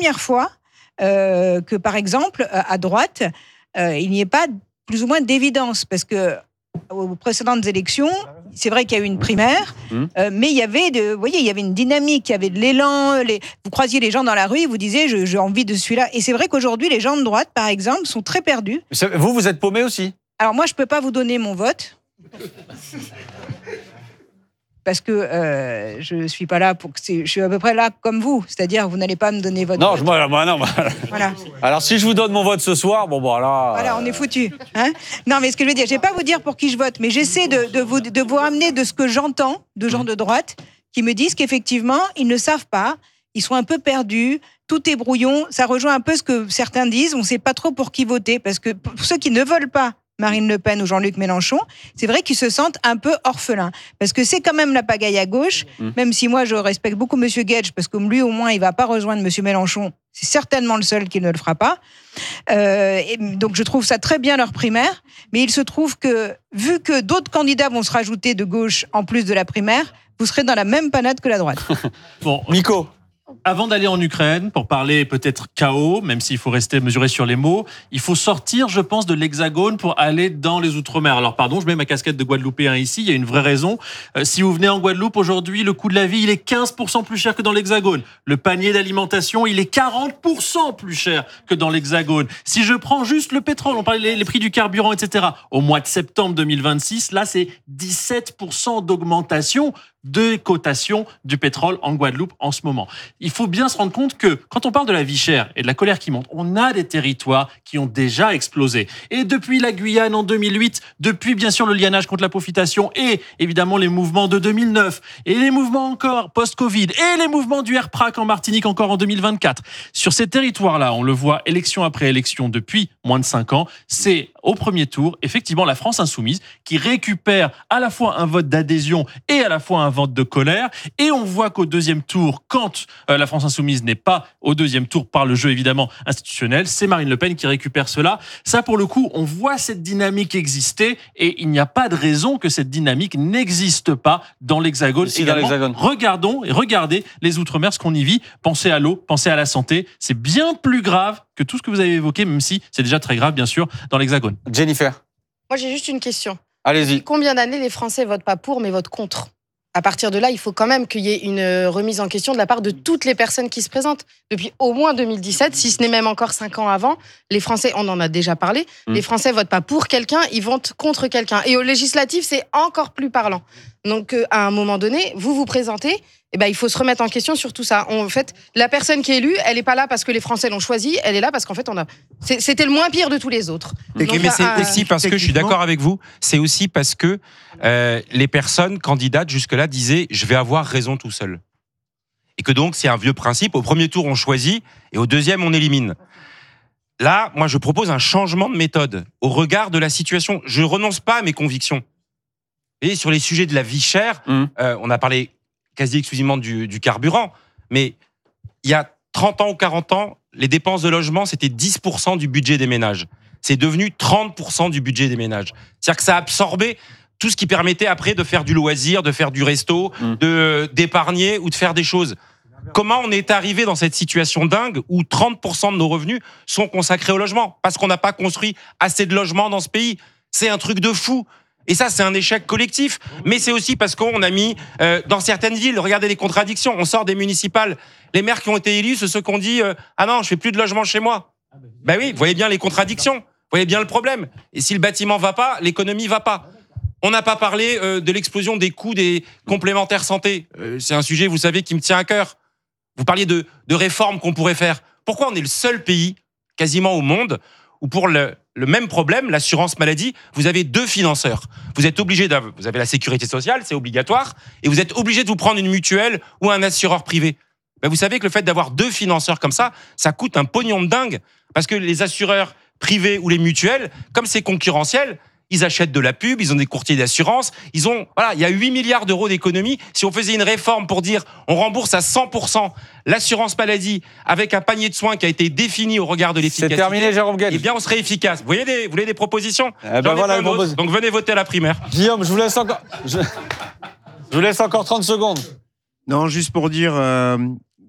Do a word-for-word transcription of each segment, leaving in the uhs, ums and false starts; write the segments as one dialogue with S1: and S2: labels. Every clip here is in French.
S1: première fois euh, que, par exemple, à droite, euh, il n'y ait pas plus ou moins d'évidence, parce que aux précédentes élections, c'est vrai qu'il y a eu une primaire, mmh. euh, mais il y avait, de, vous voyez, il y avait une dynamique, il y avait de l'élan. Les, vous croisiez les gens dans la rue, et vous disiez, je, j'ai envie de celui-là. Et c'est vrai qu'aujourd'hui, les gens de droite, par exemple, sont très perdus.
S2: Vous, vous êtes paumé aussi ?
S1: Alors moi, je peux pas vous donner mon vote. Parce que euh, je suis pas là pour que c'est, je suis à peu près là comme vous, c'est-à-dire vous n'allez pas me donner votre
S2: non,
S1: vote.
S2: Je, moi, moi, non, moi, voilà. Alors si je vous donne mon vote ce soir, bon bon là.
S1: Voilà, on est foutu. Hein non, mais ce que je veux dire, je vais pas vous dire pour qui je vote, mais j'essaie de, de vous de vous ramener de ce que j'entends de gens de droite qui me disent qu'effectivement ils ne savent pas, ils sont un peu perdus, tout est brouillon. Ça rejoint un peu ce que certains disent, on ne sait pas trop pour qui voter, parce que pour ceux qui ne veulent pas Marine Le Pen ou Jean-Luc Mélenchon, c'est vrai qu'ils se sentent un peu orphelins. Parce que c'est quand même la pagaille à gauche, mmh. même si moi je respecte beaucoup M. Guedj, parce que lui au moins il ne va pas rejoindre M. Mélenchon, c'est certainement le seul qui ne le fera pas. Euh, et donc je trouve ça très bien leur primaire, mais il se trouve que, vu que d'autres candidats vont se rajouter de gauche en plus de la primaire, vous serez dans la même panade que la droite.
S2: Bon, Nico.
S3: Avant d'aller en Ukraine, pour parler peut-être chaos, même s'il faut rester mesuré sur les mots, il faut sortir, je pense, de l'Hexagone pour aller dans les Outre-mer. Alors pardon, je mets ma casquette de Guadeloupéen ici, il y a une vraie raison. Euh, si vous venez en Guadeloupe aujourd'hui, le coût de la vie, il est quinze pour cent plus cher que dans l'Hexagone. Le panier d'alimentation, il est quarante pour cent plus cher que dans l'Hexagone. Si je prends juste le pétrole, on parlait des prix du carburant, et cetera. Au mois de septembre deux mille vingt-six, là, c'est dix-sept pour cent d'augmentation de cotation du pétrole en Guadeloupe en ce moment. Il faut bien se rendre compte que quand on parle de la vie chère et de la colère qui monte, on a des territoires qui ont déjà explosé. Et depuis la Guyane en deux mille huit, depuis bien sûr le lianage contre la profitation et évidemment les mouvements de deux mille neuf et les mouvements encore post-Covid et les mouvements du R P R A C en Martinique encore en deux mille vingt-quatre. Sur ces territoires-là, on le voit élection après élection depuis moins de cinq ans, c'est au premier tour, effectivement, la France insoumise qui récupère à la fois un vote d'adhésion et à la fois un vote de colère. Et on voit qu'au deuxième tour, quand euh, la France insoumise n'est pas au deuxième tour par le jeu évidemment institutionnel, c'est Marine Le Pen qui récupère cela. Ça, pour le coup, on voit cette dynamique exister et il n'y a pas de raison que cette dynamique n'existe pas dans l'Hexagone.
S2: Ici, dans l'Hexagone.
S3: Regardons et regardez les Outre-mer, ce qu'on y vit. Pensez à l'eau, pensez à la santé. C'est bien plus grave que tout ce que vous avez évoqué, même si c'est déjà très grave, bien sûr, dans l'Hexagone.
S2: Jennifer.
S4: Moi, j'ai juste une question.
S2: Allez-y.
S4: Depuis combien d'années les Français votent pas pour, mais votent contre ? À partir de là, il faut quand même qu'il y ait une remise en question de la part de toutes les personnes qui se présentent. Depuis au moins deux mille dix-sept, si ce n'est même encore cinq ans avant, les Français, on en a déjà parlé, mmh. les Français votent pas pour quelqu'un, ils votent contre quelqu'un. Et aux législatives, c'est encore plus parlant. Donc, euh, à un moment donné, vous vous présentez, eh ben, il faut se remettre en question sur tout ça. En fait, la personne qui est élue, elle n'est pas là parce que les Français l'ont choisie, elle est là parce qu'en fait, on a... c'était le moins pire de tous les autres.
S5: Donc, mais c'est un... aussi parce que, je suis d'accord avec vous, c'est aussi parce que euh, les personnes candidates jusque-là disaient « je vais avoir raison tout seul ». Et que donc, c'est un vieux principe. Au premier tour, on choisit et au deuxième, on élimine. Là, moi, je propose un changement de méthode au regard de la situation. Je renonce pas à mes convictions. Et sur les sujets de la vie chère, mmh. euh, on a parlé quasi exclusivement du, du carburant, mais il y a trente ans ou quarante ans, les dépenses de logement, c'était dix pour cent du budget des ménages. C'est devenu trente pour cent du budget des ménages. C'est-à-dire que ça a absorbé tout ce qui permettait après de faire du loisir, de faire du resto, mmh. de, d'épargner ou de faire des choses. Comment on est arrivé dans cette situation dingue où trente pour cent de nos revenus sont consacrés au logement ? Parce qu'on n'a pas construit assez de logements dans ce pays. C'est un truc de fou. Et ça, c'est un échec collectif. Mais c'est aussi parce qu'on a mis, euh, dans certaines villes, regardez les contradictions, on sort des municipales. Les maires qui ont été élus, c'est ceux qui ont dit euh, « Ah non, je fais plus de logement chez moi ». Ben oui, vous voyez bien les contradictions, vous voyez bien le problème. Et si le bâtiment va pas, l'économie va pas. On n'a pas parlé euh, de l'explosion des coûts des complémentaires santé. Euh, c'est un sujet, vous savez, qui me tient à cœur. Vous parliez de, de réformes qu'on pourrait faire. Pourquoi on est le seul pays, quasiment au monde, où pour le, le même problème, l'assurance maladie, vous avez deux financeurs. Vous êtes obligé d'avoir, vous avez la sécurité sociale, c'est obligatoire, et vous êtes obligé de vous prendre une mutuelle ou un assureur privé. Ben vous savez que le fait d'avoir deux financeurs comme ça, ça coûte un pognon de dingue, parce que les assureurs privés ou les mutuelles, comme c'est concurrentiel, ils achètent de la pub, ils ont des courtiers d'assurance, ils ont, voilà, il y a huit milliards d'euros d'économie. Si on faisait une réforme pour dire, on rembourse à cent pour cent l'assurance maladie avec un panier de soins qui a été défini au regard de l'efficacité.
S2: C'est terminé, Jérôme Guedj.
S5: Eh bien, on serait efficace. Vous voyez des, vous voulez des propositions?
S2: eh ben voilà,
S5: une propos- Donc venez voter à la primaire.
S2: Guillaume, je vous laisse encore, je, je vous laisse encore trente secondes.
S6: Non, juste pour dire, euh,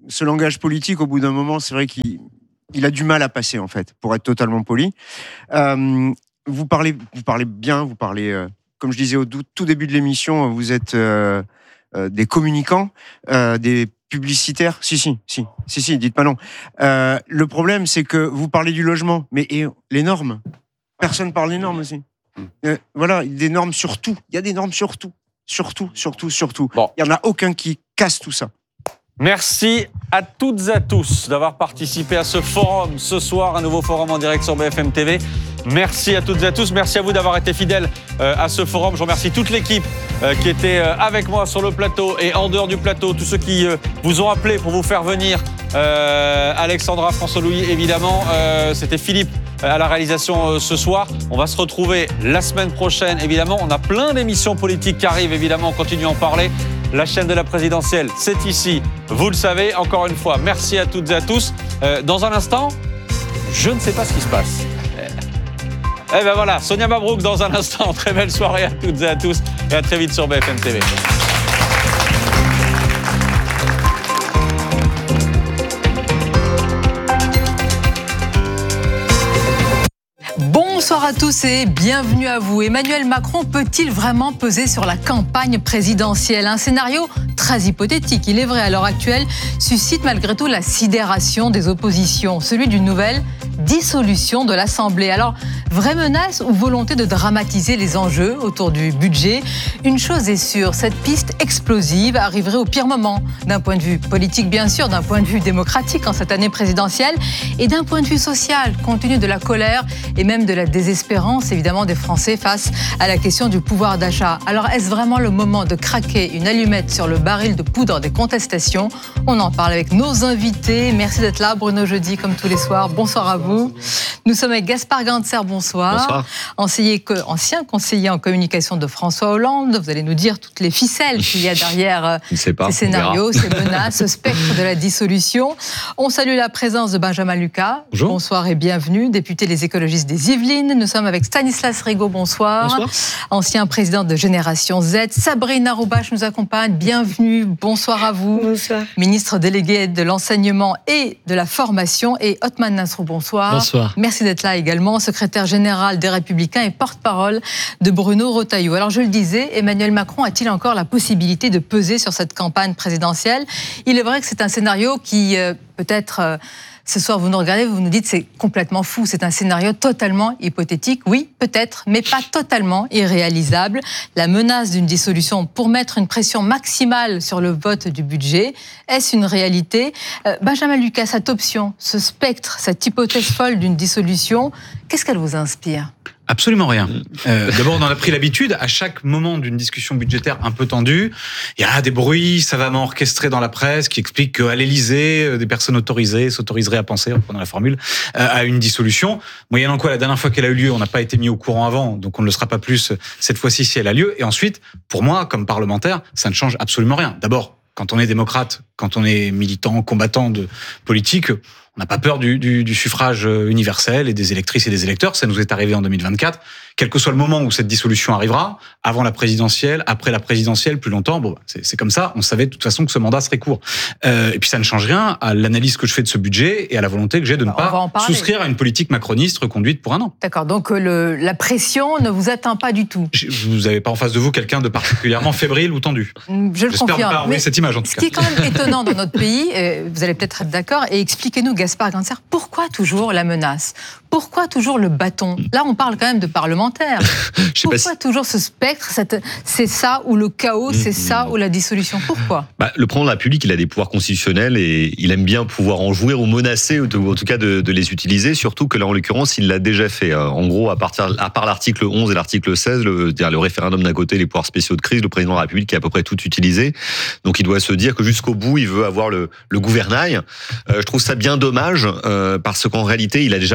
S6: ce langage politique, au bout d'un moment, c'est vrai qu'il il a du mal à passer, en fait, pour être totalement poli. Euh, vous, parlez, vous parlez bien, vous parlez, euh, comme je disais au tout début de l'émission, vous êtes euh, euh, des communicants, euh, des publicitaires. Si, si, si, si, si, dites pas non. Euh, le problème, c'est que vous parlez du logement, mais et les normes. Personne parle des normes aussi. Euh, voilà, des normes sur tout. Il y a des normes sur tout. Surtout, surtout, surtout.
S2: Bon.
S6: Il n'y en a aucun qui casse tout ça.
S2: Merci à toutes et à tous d'avoir participé à ce forum ce soir, un nouveau forum en direct sur B F M T V. Merci à toutes et à tous, merci à vous d'avoir été fidèles euh, à ce forum. Je remercie toute l'équipe euh, qui était euh, avec moi sur le plateau et en dehors du plateau, tous ceux qui euh, vous ont appelé pour vous faire venir. Euh, Alexandra, François-Louis, évidemment, euh, c'était Philippe à la réalisation euh, ce soir. On va se retrouver la semaine prochaine, évidemment. On a plein d'émissions politiques qui arrivent, évidemment, on continue à en parler. La chaîne de la présidentielle, c'est ici, vous le savez. Encore une fois, merci à toutes et à tous. Euh, dans un instant, je ne sais pas ce qui se passe. Eh ben voilà, Sonia Mabrouk dans un instant. Très belle soirée à toutes et à tous et à très vite sur B F M T V.
S7: Bonsoir à tous et bienvenue à vous. Emmanuel Macron peut-il vraiment peser sur la campagne présidentielle ? Un scénario très hypothétique, il est vrai, à l'heure actuelle, suscite malgré tout la sidération des oppositions, celui d'une nouvelle dissolution de l'Assemblée. Alors, vraie menace ou volonté de dramatiser les enjeux autour du budget ? Une chose est sûre, cette piste explosive arriverait au pire moment, d'un point de vue politique bien sûr, d'un point de vue démocratique en cette année présidentielle, et d'un point de vue social, compte tenu de la colère et même de la désespérance évidemment des Français face à la question du pouvoir d'achat. Alors, est-ce vraiment le moment de craquer une allumette sur le baril de poudre des contestations ? On en parle avec nos invités. Merci d'être là, Bruno Jeudi, comme tous les soirs. Bonsoir à vous. Nous sommes avec Gaspard Ganser, bonsoir.
S8: Bonsoir.
S7: Ancien, ancien conseiller en communication de François Hollande. Vous allez nous dire toutes les ficelles qu'il y a derrière ces
S8: pas,
S7: scénarios, ces menaces, ce spectre de la dissolution. On salue la présence de Benjamin Lucas.
S8: Bonjour.
S7: Bonsoir et bienvenue. Député des écologistes des Yvelines. Nous sommes avec Stanislas Rigaud, bonsoir.
S8: Bonsoir.
S7: Ancien président de Génération Z. Sabrina Roubache nous accompagne. Bienvenue. Bonsoir à vous.
S9: Bonsoir.
S7: Ministre délégué de l'enseignement et de la formation. Et Othman Nasrou, bonsoir.
S8: Bonsoir.
S7: Merci d'être là également, secrétaire général des Républicains et porte-parole de Bruno Retailleau. Alors je le disais, Emmanuel Macron a-t-il encore la possibilité de peser sur cette campagne présidentielle ? Il est vrai que c'est un scénario qui euh, peut-être... Euh, Ce soir, vous nous regardez, vous nous dites c'est complètement fou, c'est un scénario totalement hypothétique. Oui, peut-être, mais pas totalement irréalisable. La menace d'une dissolution pour mettre une pression maximale sur le vote du budget, est-ce une réalité ? euh, Benjamin Lucas, cette option, ce spectre, cette hypothèse folle d'une dissolution, qu'est-ce qu'elle vous inspire ?
S10: Absolument rien. Euh, d'abord, on en a pris l'habitude. À chaque moment d'une discussion budgétaire un peu tendue, il y a des bruits savamment orchestrés dans la presse qui expliquent qu'à l'Élysée, des personnes autorisées s'autoriseraient à penser, en prenant la formule, à une dissolution. Moyennant quoi, la dernière fois qu'elle a eu lieu, on n'a pas été mis au courant avant, donc on ne le sera pas plus cette fois-ci si elle a lieu. Et ensuite, pour moi, comme parlementaire, ça ne change absolument rien. D'abord, quand on est démocrate, quand on est militant, combattant de politique, on n'a pas peur du, du, du suffrage universel et des électrices et des électeurs. Ça nous est arrivé en deux mille vingt-quatre. Quel que soit le moment où cette dissolution arrivera, avant la présidentielle, après la présidentielle, plus longtemps, bon, c'est, c'est comme ça. On savait de toute façon que ce mandat serait court. Euh, et puis ça ne change rien à l'analyse que je fais de ce budget et à la volonté que j'ai de ne pas souscrire à une politique macroniste reconduite pour un an.
S7: D'accord, donc le, la pression ne vous atteint pas du tout.
S10: Je, vous n'avez pas en face de vous quelqu'un de particulièrement fébrile ou tendu.
S7: Je le
S10: J'espère
S7: confirme.
S10: ne pas envoyer cette image en tout
S7: ce
S10: cas.
S7: Ce qui est quand même étonnant dans notre pays, euh, vous allez peut-être être d'accord, et expliquez-nous, Gaspard Ganser, pourquoi toujours la menace ? Pourquoi toujours le bâton ? Là, on parle quand même de parlementaires. Pourquoi si... toujours ce spectre ? cette... C'est ça ou le chaos, c'est mmh, ça mmh. ou la dissolution ? Pourquoi ?
S8: bah, Le président de la République, il a des pouvoirs constitutionnels et il aime bien pouvoir en jouir ou menacer, ou en tout cas de, de les utiliser, surtout que là, en l'occurrence, il l'a déjà fait. En gros, à, partir, à part l'article onze et l'article seize, le, c'est-à-dire le référendum d'un côté, les pouvoirs spéciaux de crise, le président de la République qui a à peu près tout utilisé. Donc, il doit se dire que jusqu'au bout, il veut avoir le, le gouvernail. Euh, je trouve ça bien dommage, euh, parce qu'en réalité, il a déjà beaucoup à faire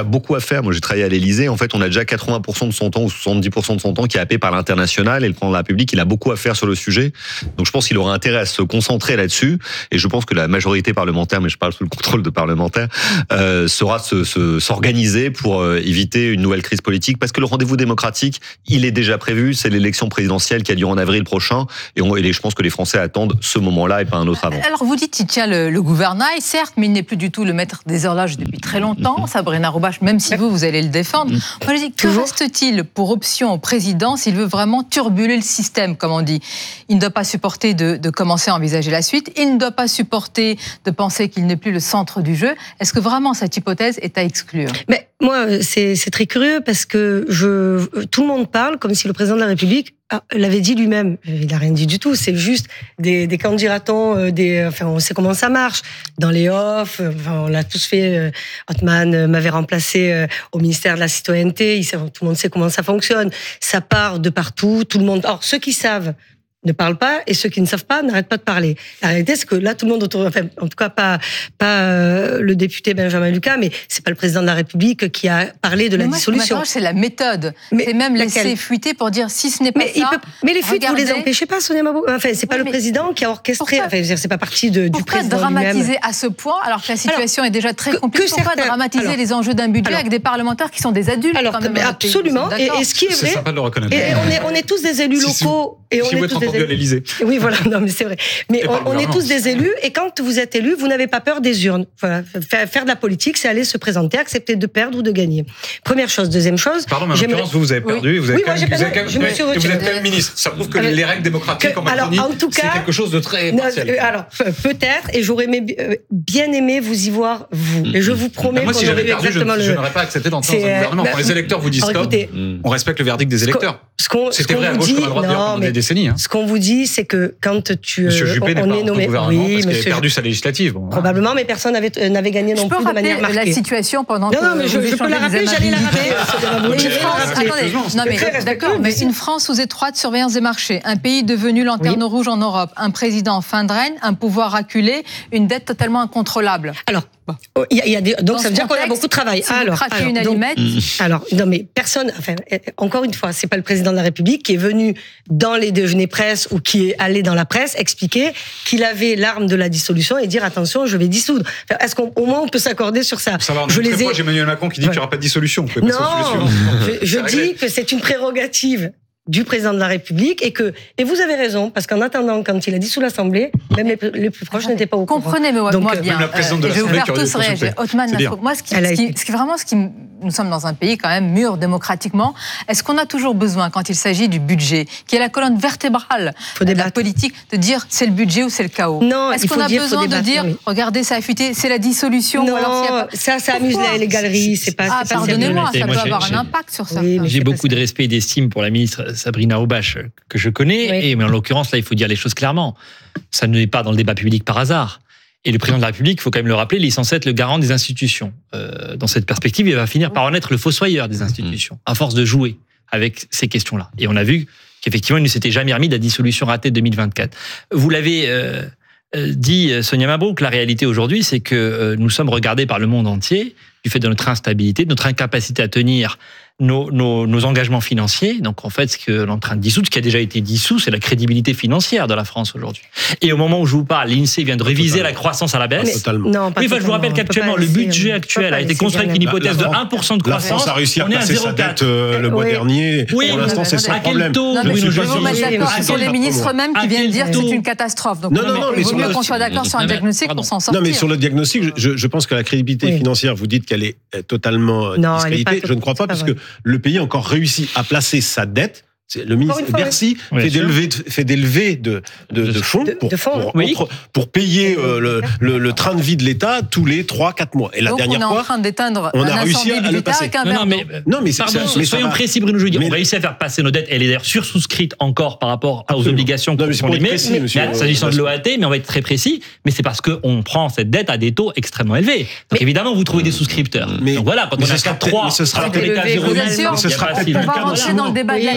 S8: faire. Moi, j'ai travaillé à l'Élysée. En fait, on a déjà quatre-vingts pour cent de son temps ou soixante-dix pour cent de son temps qui est happé par l'international, et le président de la République, il a beaucoup à faire sur le sujet. Donc, je pense qu'il aura intérêt à se concentrer là-dessus. Et je pense que la majorité parlementaire, mais je parle sous le contrôle de parlementaires, euh, saura se, se, s'organiser pour euh, éviter une nouvelle crise politique. Parce que le rendez-vous démocratique, il est déjà prévu. C'est l'élection présidentielle qui a lieu en avril prochain. Et, on, et je pense que les Français attendent ce moment-là et pas un autre avant.
S7: Alors, vous dites qu'il tient le, le gouvernail, certes, mais il n'est plus du tout le maître des horloges depuis très longtemps. Sabrina Roubache, même si vous, vous allez le défendre. Moi, je dis, que reste-t-il pour option au président s'il veut vraiment turbuler le système, comme on dit? Il ne doit pas supporter de, de commencer à envisager la suite. Il ne doit pas supporter de penser qu'il n'est plus le centre du jeu. Est-ce que vraiment cette hypothèse est à exclure?
S9: Mais moi, c'est, c'est très curieux parce que je, tout le monde parle comme si le président de la République l'avait dit lui-même. Il n'a rien dit du tout. C'est juste des, des candidatons, des, enfin, on sait comment ça marche. Dans les offs, enfin, on l'a tous fait. Othman m'avait remplacé au ministère de la Citoyenneté. Il sait, tout le monde sait comment ça fonctionne. Ça part de partout. Tout le monde. Alors, ceux qui savent ne parlent pas, et ceux qui ne savent pas n'arrêtent pas de parler. La réalité, c'est que là, tout le monde autour, enfin, en tout cas pas pas euh, le député Benjamin Lucas, mais c'est pas le président de la République qui a parlé de
S7: mais
S9: la
S7: moi,
S9: dissolution.
S7: Ce qui c'est la méthode.
S9: Mais
S7: c'est même
S9: laquelle?
S7: laisser fuiter pour dire si ce n'est pas
S9: mais
S7: ça.
S9: Il peut, mais les fuites,
S7: regardez...
S9: vous les empêchez pas, Sonia Mabrouk. Enfin, c'est pas
S7: oui,
S9: le président qui a orchestré.
S7: Pourquoi,
S9: enfin, c'est pas partie de, du président lui-même.
S7: Pourquoi dramatiser à ce point alors que la situation alors, est déjà très compliquée?
S9: que
S7: Pourquoi
S9: certains,
S7: dramatiser
S9: alors,
S7: les enjeux d'un budget
S9: alors,
S7: avec des parlementaires qui sont des adultes?
S9: Alors,
S7: quand même,
S9: mais absolument. Et, et ce qui est vrai,
S10: c'est sympa de le reconnaître.
S9: Et on est, on est tous des élus
S10: si,
S9: locaux.
S10: Si,
S9: et on
S10: si
S9: est
S10: vous
S9: tous
S10: êtes
S9: des
S10: entendu à l'Élysée.
S9: Oui, voilà. Non, mais c'est vrai. Mais on, on est tous des élus, et quand vous êtes élu, vous n'avez pas peur des urnes. Voilà. Faire, faire de la politique, c'est aller se présenter, accepter de perdre ou de gagner. Première chose. Deuxième chose.
S10: Pardon, mais en l'occurrence, vous, vous avez perdu.
S9: Oui.
S10: Vous avez
S9: oui,
S10: quand
S9: moi,
S10: même, vous avez
S9: perdu,
S10: quand même,
S9: je me suis
S10: vous êtes quand même
S9: retirée.
S10: ministre. Ça prouve que
S9: alors,
S10: les règles démocratiques
S9: que,
S10: en Macronie,
S9: alors, en tout cas,
S10: c'est quelque chose de très partiel.
S9: Alors, peut-être, et j'aurais aimé, bien aimé vous y voir, vous. Et je vous promets
S10: moi,
S9: qu'on
S10: si
S9: aurait
S10: j'avais
S9: eu
S10: perdu,
S9: exactement
S10: je,
S9: le...
S10: je n'aurais pas accepté d'entrer dans un gouvernement.
S9: Bah,
S10: Quand les électeurs vous disent
S9: alors,
S10: stop,
S9: écoutez,
S10: on respecte le verdict des électeurs.
S9: Ce qu'on,
S10: C'était
S9: ce qu'on
S10: vrai à
S9: vous
S10: gauche
S9: dit,
S10: comme à droite d'ailleurs
S9: non,
S10: pendant
S9: mais
S10: des décennies. Hein.
S9: ce qu'on vous dit, c'est que quand tu,
S10: Monsieur Juppé n'est
S9: on
S10: pas
S9: est
S10: au
S9: nommé,
S10: gouvernement
S9: oui,
S10: parce qu'il
S9: monsieur,
S10: a perdu sa législative. Bon,
S9: probablement, mais personne n'avait, n'avait gagné non
S7: je
S9: plus de manière marquée.
S7: La situation pendant
S9: non,
S7: que
S9: non, mais je,
S7: vous
S9: je peux la rappeler, j'allais la rappeler.
S7: Mais une France, attendez, non mais d'accord, mais une France sous étroite surveillance des marchés, un pays devenu lanterne oui. rouge en Europe, un président en fin de règne, un pouvoir acculé, une dette totalement incontrôlable.
S9: Alors, il y a, il y a des, donc
S7: Dans
S9: ça veut dire qu'on a beaucoup de travail.
S7: Si
S9: alors,
S7: vous craquez
S9: alors,
S7: une
S9: donc,
S7: allumette.
S9: Alors, non mais personne, enfin, encore une fois, c'est pas le président de la République qui est venu dans les déjeuners presse ou qui est allé dans la presse expliquer qu'il avait l'arme de la dissolution et dire attention, je vais dissoudre. Enfin, est-ce qu'au moins on peut s'accorder sur ça?
S10: Ça va, je les ai... proche Emmanuel Macron qui dit ouais. qu'il n'y aura pas de dissolution. Vous
S9: non, je, je dis que c'est une prérogative du président de la République et que et vous avez raison parce qu'en attendant quand il a dissous l'Assemblée même les, les plus proches n'étaient pas au courant.
S7: Comprenez moi,
S9: Donc,
S7: moi bien.
S10: Même la présidente de
S7: euh,
S10: l'Assemblée
S7: qui aurait tous réagi. Othman, moi ce qui, ce, qui, ce qui vraiment ce qui nous sommes dans un pays quand même mûr démocratiquement. Est-ce qu'on a toujours besoin quand il s'agit du budget qui est la colonne vertébrale de la politique de dire c'est le budget ou c'est le chaos?
S9: Non,
S7: est-ce
S9: il
S7: qu'on
S9: faut
S7: a
S9: dire,
S7: besoin de dire oui. regardez ça a fuité, c'est la dissolution
S9: non,
S7: ou alors
S9: a pas... ça ça amuse les galeries, c'est pas
S7: ah, pardonnez-moi, ça peut avoir un impact sur ça.
S11: J'ai beaucoup de respect et d'estime pour la ministre Sabrina Roubache que je connais, oui. et, mais en l'occurrence, là, il faut dire les choses clairement. Ça n'est pas dans le débat public par hasard. Et le président de la République, il faut quand même le rappeler, il est censé être le garant des institutions. Euh, dans cette perspective, il va finir par en être le fossoyeur des institutions, à force de jouer avec ces questions-là. Et on a vu qu'effectivement, il ne s'était jamais remis de la dissolution ratée de deux mille vingt-quatre. Vous l'avez euh, dit, Sonia Mabrouk, la réalité aujourd'hui, c'est que euh, nous sommes regardés par le monde entier du fait de notre instabilité, de notre incapacité à tenir Nos, nos, nos engagements financiers. Donc, en fait, ce que l'on est en train de dissoudre, ce qui a déjà été dissous, c'est la crédibilité financière de la France aujourd'hui. Et au moment où je vous parle, l'INSEE vient de réviser totalement. La croissance à la baisse. Mais, totalement.
S9: Non, pas
S11: oui, enfin, je vous rappelle qu'actuellement, le budget actuel a été construit avec une hypothèse de un pour cent de croissance.
S12: La France a réussi à passer sa dette euh, le mois oui. dernier.
S11: Oui,
S12: pour l'instant, c'est sans problème.
S11: À quel taux?
S7: Non, mais je vous mettre d'accord. Ce sont les ministres eux-mêmes qui viennent dire que c'est une catastrophe. Donc,
S12: non, non, non,
S7: il vaut mieux qu'on soit d'accord sur un diagnostic pour s'en sortir.
S12: Non, mais sur le diagnostic, je pense que la crédibilité financière, vous dites qu'elle est totalement discréditée. Je ne crois pas, puisque le pays encore réussi à placer sa dette. Le ministre Bercy oui, fait, d'élever, fait d'élever de, de, de fonds pour, de fonds. Pour, oui. pour, pour payer euh, le, le, le train de vie de l'État tous les trois quatre mois. Et la
S7: donc
S12: dernière
S7: on est
S12: fois,
S7: en train d'éteindre
S12: on
S7: un
S12: a réussi à le passer.
S7: Avec un
S11: non, non, mais,
S12: non, mais,
S11: pardon,
S12: mais
S11: soyons précis, Bruno Jeudi. On réussit à faire passer nos dettes. Elle est d'ailleurs sursouscrite encore par rapport aux Absolument. obligations qu'on les met. S'agissant de l'O A T, mais on va être très précis. Mais c'est parce qu'on prend cette dette à des taux extrêmement élevés. Donc évidemment, vous trouvez des souscrits. Donc voilà, quand on a quatre trois,
S12: ce sera
S7: peut-être le cas zéro. On va rentrer dans le débat de la dette.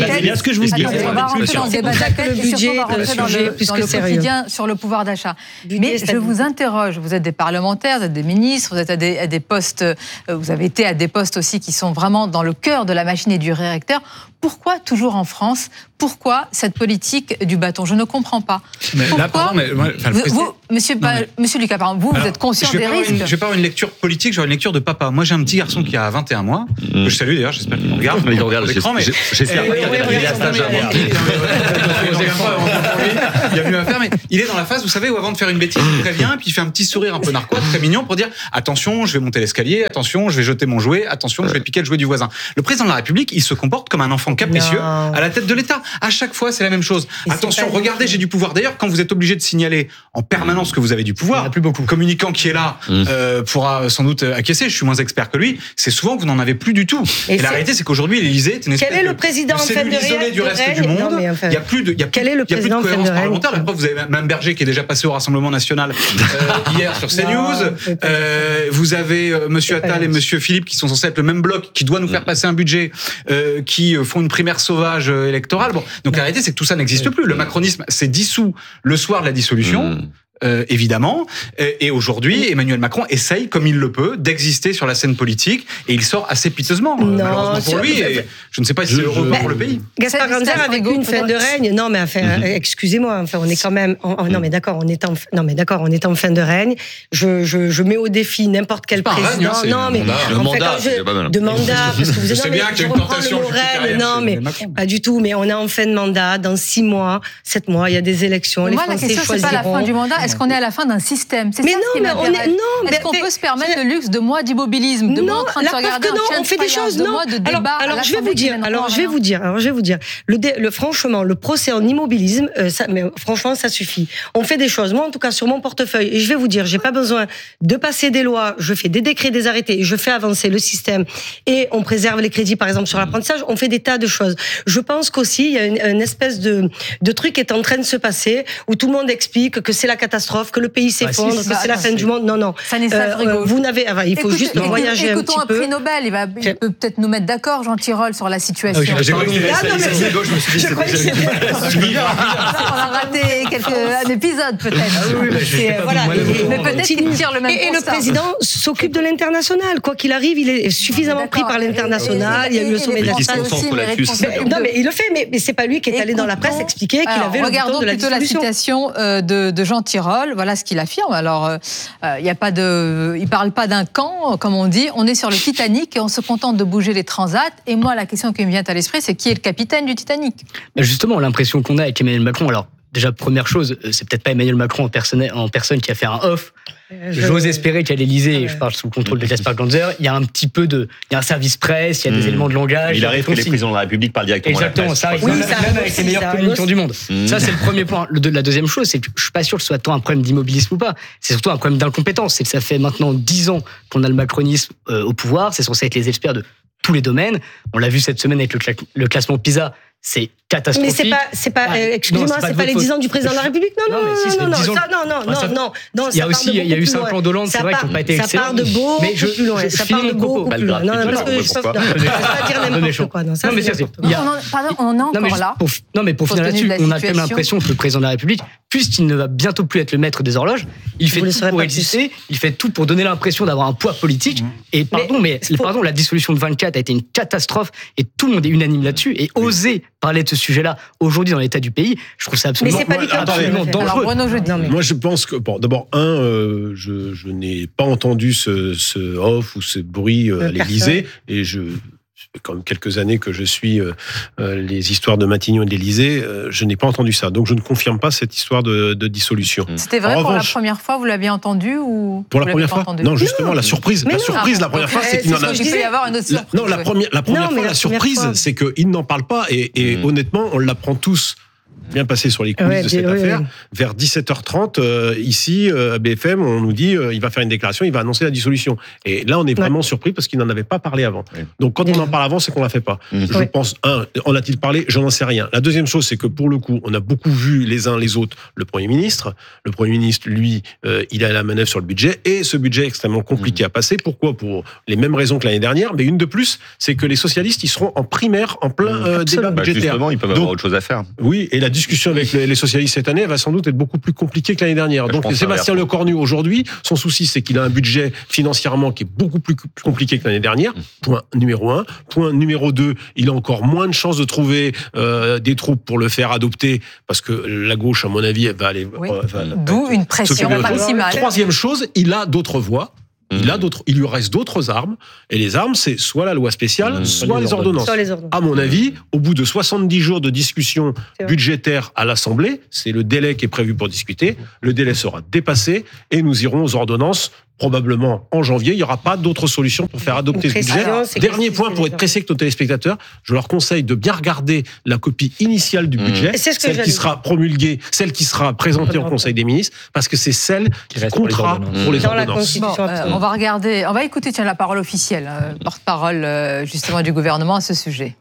S12: ce que je vous dis.
S7: Attendez, on va rentrer dans le débat d'accueil et surtout on va rentrer dans le, dans le quotidien sur le pouvoir d'achat. Mais je vous interroge, vous êtes des parlementaires, vous êtes des ministres, vous êtes à des, à des postes, vous avez été à des postes aussi qui sont vraiment dans le cœur de la machine et du réacteur. Pourquoi toujours en France ? Pourquoi cette politique du bâton ? Je ne comprends pas.
S10: Mais
S7: Pourquoi
S10: là, pardon, mais moi, enfin, le
S7: vous,
S10: président-
S7: vous, monsieur, pas,
S10: mais-
S7: monsieur Lucas, pardon, vous,
S10: Alors,
S7: vous êtes conscient
S10: je vais
S7: des
S10: pas avoir
S7: risques.
S10: une- Je vais pas avoir une lecture politique, j'aurai une lecture de papa. Moi, j'ai un petit garçon qui a vingt et un mois, que je salue d'ailleurs, j'espère qu'il me regarde.
S8: Il regarde,
S10: l'écran, mais
S8: j'espère pas qu'il regarde, il est à cet âge-là, moi.
S10: Il y a mieux à faire, mais il est dans la phase, vous savez, où avant de faire une bêtise, il prévient, puis il fait un petit sourire un peu narquois, très mignon, pour dire attention, je vais monter l'escalier, attention, je vais jeter mon jouet, attention, je vais piquer le jouet du voisin. Le président de la République, il se comporte comme un enfant capricieux
S9: Non.
S10: à la tête de l'État. À chaque fois, c'est la même chose.
S9: Et c'est
S10: Attention,
S9: pas-
S10: regardez, j'ai du pouvoir. D'ailleurs, quand vous êtes obligé de signaler en permanence que vous avez du pouvoir,
S11: plus beaucoup.
S10: le communicant qui est là euh, pourra sans doute acquiescer. Je suis moins expert que lui. C'est souvent que vous n'en avez plus du tout. Et,
S9: Et
S10: la
S9: c'est-
S10: réalité, c'est qu'aujourd'hui, l'Élysée est une espèce
S9: Quel est
S10: de-
S9: le président
S10: de
S9: en fin
S10: cellule
S9: de
S10: isolée
S9: règne
S10: du reste du
S9: Non,
S10: monde.
S9: mais enfin,
S10: Il y a plus de, il y a plus,
S9: quel est le
S10: il y a plus de
S9: président en fin de
S10: cohérence
S9: règne
S10: parlementaire. La preuve, vous avez Mme Berger qui est déjà passée au Rassemblement national euh, hier sur CNews.
S9: Non, c'est pas
S10: Euh, vous avez euh, Monsieur
S9: C'est pas
S10: Attal et
S9: vrai.
S10: Monsieur Philippe qui sont censés être le même bloc, qui doit nous faire passer un budget, euh, qui euh, font une primaire sauvage euh, électorale. Bon, donc la réalité, c'est que tout ça n'existe plus. Le macronisme s'est dissous le soir de la dissolution.
S8: Mmh.
S10: Euh, évidemment. Et, et aujourd'hui, Emmanuel Macron essaye, comme il le peut, d'exister sur la scène politique, et il sort assez piteusement, euh,
S9: Non,
S10: malheureusement pour
S9: sur-
S10: lui. Et je ne sais pas si
S12: Je-
S10: c'est heureux
S12: je-
S10: pour le pays.
S9: Gaspard
S7: C'est-
S9: Ganzer
S7: c'est
S9: avec
S7: frigo,
S9: une fin de
S7: peut-être.
S9: règne. Non, mais enfin,
S8: Mhm.
S9: excusez-moi. Enfin, on est quand même. en- en- non, mais d'accord, on est en. Non, mais d'accord, on est en fin de règne. Je, je, je mets au défi n'importe quel
S10: C'est pas un règne,
S9: président.
S10: hein, c'est
S9: non,
S10: un
S9: mais
S10: mandat.
S8: Le
S9: en fait,
S8: mandat,
S9: quand je-
S8: c'est pas mal.
S9: de mandat, parce que vous
S10: Je
S9: êtes.
S10: sais
S9: non,
S10: bien
S9: mais
S10: qu'il y a
S9: je
S10: une
S9: reprends
S10: tentation
S9: le mot
S10: jupitérienne
S9: règne. Non,
S10: chez
S9: mais
S10: Macron.
S9: pas du tout. Mais on est en fin de mandat. Dans six mois, sept mois, il y a des élections. Les
S7: Moi, la
S9: Français
S7: question, c'est
S9: choisiront.
S7: pas la fin du mandat. Est-ce qu'on est à la fin d'un système ? C'est
S9: Mais
S7: ça
S9: non,
S7: ce qui
S9: mais on est.
S7: m'intéresse.
S9: Non,
S7: Est-ce
S9: mais-
S7: qu'on
S9: mais-
S7: peut se permettre le luxe de mois d'immobilisme, de mois en train de
S9: la
S7: se
S9: preuve
S7: regarder
S9: que
S7: un
S9: non,
S7: chien
S9: on
S7: de
S9: fait des
S7: faïence,
S9: choses,
S7: de
S9: non.
S7: mois de
S9: alors,
S7: débat à
S9: alors je vais
S7: l'Assemblée
S9: vous
S7: qui
S9: dire,
S7: mèneront
S9: alors
S7: à
S9: je vais
S7: rien.
S9: vous dire, alors je vais vous dire, le, dé- le franchement, le procès en immobilisme, euh, ça, mais franchement, ça suffit. On fait des choses, moi en tout cas sur mon portefeuille, et je vais vous dire, j'ai pas besoin de passer des lois, je fais des décrets, des arrêtés, et je fais avancer le système, et on préserve les crédits, par exemple sur l'apprentissage, on fait des tas de choses. Je pense qu'aussi il y a une, une espèce de, de truc qui est en train de se passer, où tout le monde explique que c'est la catastrophe, que le pays s'effondre,
S7: si,
S9: que
S7: ça,
S9: c'est la
S7: ça,
S9: fin
S7: c'est-
S9: du monde. Non, non.
S7: Ça n'est pas frigo.
S9: vous n'avez, enfin, il faut
S7: Écoute-
S9: juste
S7: écoute-
S9: voyager un
S7: écoutons
S9: petit
S7: un
S9: peu.
S7: prix Nobel, il, va, il peut peut-être nous mettre d'accord, Jean Tirole, sur la situation.
S11: Ah oui, j'ai cru que c'était-
S9: Ah, non, mais
S11: c'est-
S9: je-
S11: je me suis dit,
S9: je
S11: c'est-
S9: croyais que
S11: c'est-
S9: c'était-
S7: On a raté quelques, un épisode peut-être.
S11: oui, mais je
S9: C'est,
S11: sais pas
S9: voilà,
S11: vous, moi,
S9: et-
S11: le-
S7: Mais peut-être qu'il tire le même
S9: Et, et le
S7: constat.
S9: président s'occupe de l'international. Quoi qu'il arrive, il est suffisamment pris par l'international. Il y a eu le sommet
S7: de
S8: la
S7: France
S8: France
S7: aussi
S8: là-dessus,
S7: mérite qu'on
S8: c'est-
S7: s'occupe
S9: Non,
S7: de-
S9: mais il le fait, mais, mais c'est pas lui qui est allé dans la presse
S7: Écoutons-
S9: expliquer qu'il
S7: Alors,
S9: avait le
S7: regardons
S9: bouton de la
S7: plutôt la
S9: dissolution.
S7: citation euh, de, de Jean Tirole. Voilà ce qu'il affirme. Alors, euh, euh, il y a pas de, il parle pas d'un camp, comme on dit. On est sur le Titanic et on se contente de bouger les transats. Et moi, la question qui me vient à l'esprit, c'est qui est le capitaine du Titanic ?
S13: Bah, justement, l'impression qu'on a avec Emmanuel Macron, alors déjà, première chose, euh, c'est peut-être pas Emmanuel Macron en personne, en personne qui a fait un off.
S9: Je-
S13: J'ose espérer qu'à l'Élysée,
S9: Ouais.
S13: et je parle sous le contrôle de Gaspard Ganzer, il y a un petit peu de, il y a un service presse, il y a des
S8: Mmh.
S13: éléments de langage.
S8: Il arrive que les
S13: consignes.
S8: présidents de la République parlent directement
S13: Exactement,
S8: à la presse.
S13: ça arrive.
S9: Oui,
S13: même,
S9: ça
S13: même
S9: arrive
S13: avec
S9: aussi,
S13: les meilleurs
S9: ça arrive
S13: communicants
S9: aussi.
S13: du monde.
S8: Mmh.
S13: Ça, c'est le premier point. Le, la deuxième chose, c'est que je suis pas sûr que ce soit tant un problème d'immobilisme ou pas. C'est surtout un problème d'incompétence. C'est que ça fait maintenant dix ans qu'on a le macronisme euh, au pouvoir. C'est censé être les experts de tous les domaines. On l'a vu cette semaine avec le, cla- le classement PISA. C'est catastrophique.
S9: Mais c'est pas, c'est pas,
S13: Ouais.
S9: euh,
S13: Non,
S9: excusez-moi,
S13: c'est
S9: c'est
S13: pas
S9: pas,
S13: de
S9: les
S13: votre
S9: dix ans
S13: faute.
S9: du président de la République. Non,
S13: Non,
S9: non,
S13: mais si, c'est
S9: non, non,
S13: dix ans.
S9: ça, non, non,
S13: Enfin, ça-
S9: non, non, non.
S13: Il y a
S9: ça
S13: aussi,
S9: part de
S13: il y a eu
S9: beaucoup
S13: cinq
S9: plus
S13: plans
S9: loin.
S13: d'Hollande,
S9: Ça
S13: c'est vrai
S9: part-
S13: qu'ils n'ont pas été
S9: Ça
S13: excellents.
S9: part de beaucoup
S13: Mais je-
S9: plus loin.
S13: je
S9: Ça
S13: finis
S9: part de
S13: mon propos.
S9: beaucoup
S8: Pas
S9: plus
S8: le
S9: loin. Non, non,
S8: gratuit,
S9: parce que je
S8: pourquoi
S9: peux
S8: pas.
S9: pas dire
S13: Pas
S9: n'importe
S13: méchant.
S9: quoi. Non, ça,
S13: Non, mais
S9: c'est
S13: c'est-
S9: n'importe
S13: il y
S9: quoi.
S13: a-
S7: on en, pardon, on est
S13: Non, mais
S7: encore
S13: juste
S7: là.
S13: pour, non, mais pour
S7: Faut
S13: finir
S7: se tenir
S13: là-dessus,
S7: de la
S13: on a quand même
S7: situation.
S13: l'impression que le président de la République, puisqu'il ne va bientôt plus être le maître des horloges, il
S9: Vous
S13: fait
S9: le
S13: tout
S9: saurez
S13: pour
S9: pas
S13: exister, il fait tout pour donner l'impression d'avoir un poids politique. Et pardon, mais,
S9: faut-
S13: pardon, la dissolution de vingt-quatre a été une catastrophe et tout le monde est unanime là-dessus. Et oser parler de ce sujet-là aujourd'hui dans l'état du pays, je trouve ça absolument,
S9: c'est pas lui qui a
S13: absolument
S9: fait.
S13: dangereux.
S7: Alors, Bruno Jeudi.
S9: Non, mais-
S12: Moi, je pense que, bon, d'abord, un, euh, je, je n'ai pas entendu ce, ce off ou ce bruit euh, à
S9: Euh,
S12: l'Élysée, et je, ça fait quand même quelques années que je suis euh, euh, les histoires de Matignon et de l'Élysée, euh, je n'ai pas entendu ça. Donc, je ne confirme pas cette histoire de, de dissolution.
S7: C'était vrai
S12: En
S7: pour
S12: revanche-
S7: la première fois, vous l'aviez entendu ou
S12: Pour
S7: vous
S12: la
S7: l'avez
S12: première
S7: pas
S12: fois
S7: entendu
S12: Non, justement, la surprise.
S9: Mais
S12: la
S9: non.
S12: surprise, la première
S7: Donc,
S12: fois, c'est
S7: euh,
S12: qu'il n'en
S7: c'est
S12: a.
S7: ce qu'il peut y avoir une autre
S12: La-
S7: surprise.
S12: non, la première, la première
S9: Non,
S12: fois,
S9: mais
S12: la
S9: la première
S12: surprise,
S9: fois.
S12: c'est qu'il n'en parle pas, et, et
S8: Mm.
S12: honnêtement, on l'apprend tous. bien passé sur les coulisses
S9: Ouais,
S12: de cette
S9: oui,
S12: affaire.
S9: oui.
S12: Vers dix-sept heures trente, euh, ici, euh, à B F M, on nous dit euh, il va faire une déclaration, il va annoncer la dissolution. Et là, on est vraiment ouais. surpris parce qu'il n'en avait pas parlé avant. Oui. Donc, quand oui. on en parle avant, c'est qu'on l'a fait pas. Mmh. Je oui. pense, un, en a-t-il parlé? Je n'en sais rien. La deuxième chose, c'est que pour le coup, on a beaucoup vu les uns les autres le Premier ministre. Le Premier ministre, lui, euh, il a la manœuvre sur le budget et ce budget est extrêmement compliqué mmh. à passer. Pourquoi? Pour les mêmes raisons que l'année dernière. Mais une de plus, c'est que les socialistes, ils seront en primaire, en plein euh, débat
S8: bah,
S12: budgétaire.
S8: Justement, ils peuvent
S12: Donc,
S8: avoir autre chose à faire.
S12: Oui, et la discussion avec les socialistes cette année, elle va sans doute être beaucoup plus compliquée que l'année dernière.
S8: Je
S12: Donc, Sébastien Lecornu, aujourd'hui, son souci, c'est qu'il a un budget financièrement qui est beaucoup plus compliqué que l'année dernière. Point numéro un. Point numéro deux, il a encore moins de chances de trouver euh, des troupes pour le faire adopter, parce que la gauche, à mon avis, elle va aller...
S7: Oui.
S12: Euh, va,
S7: D'où une pression maximale.
S12: Troisième chose, il a d'autres voies. Il, a d'autres, il lui reste d'autres armes. Et les armes, c'est soit la loi spéciale, mmh. soit, les les ordonnances. soit les ordonnances. À mon avis, au bout de soixante-dix jours de discussion budgétaire à l'Assemblée, c'est le délai qui est prévu pour discuter, le délai sera dépassé et nous irons aux ordonnances probablement en janvier. Il n'y aura pas d'autre solution pour faire adopter ce budget. Dernier point, pour être précis avec nos téléspectateurs, je leur conseille de bien regarder la copie initiale du budget, mmh. celle qui sera promulguée, celle qui sera présentée au Conseil des ministres, parce que c'est celle qui, qui comptera pour les ordonnances.
S7: Bon, euh, on va regarder, on va écouter tiens, la parole officielle, euh, porte-parole euh, justement du gouvernement à ce sujet.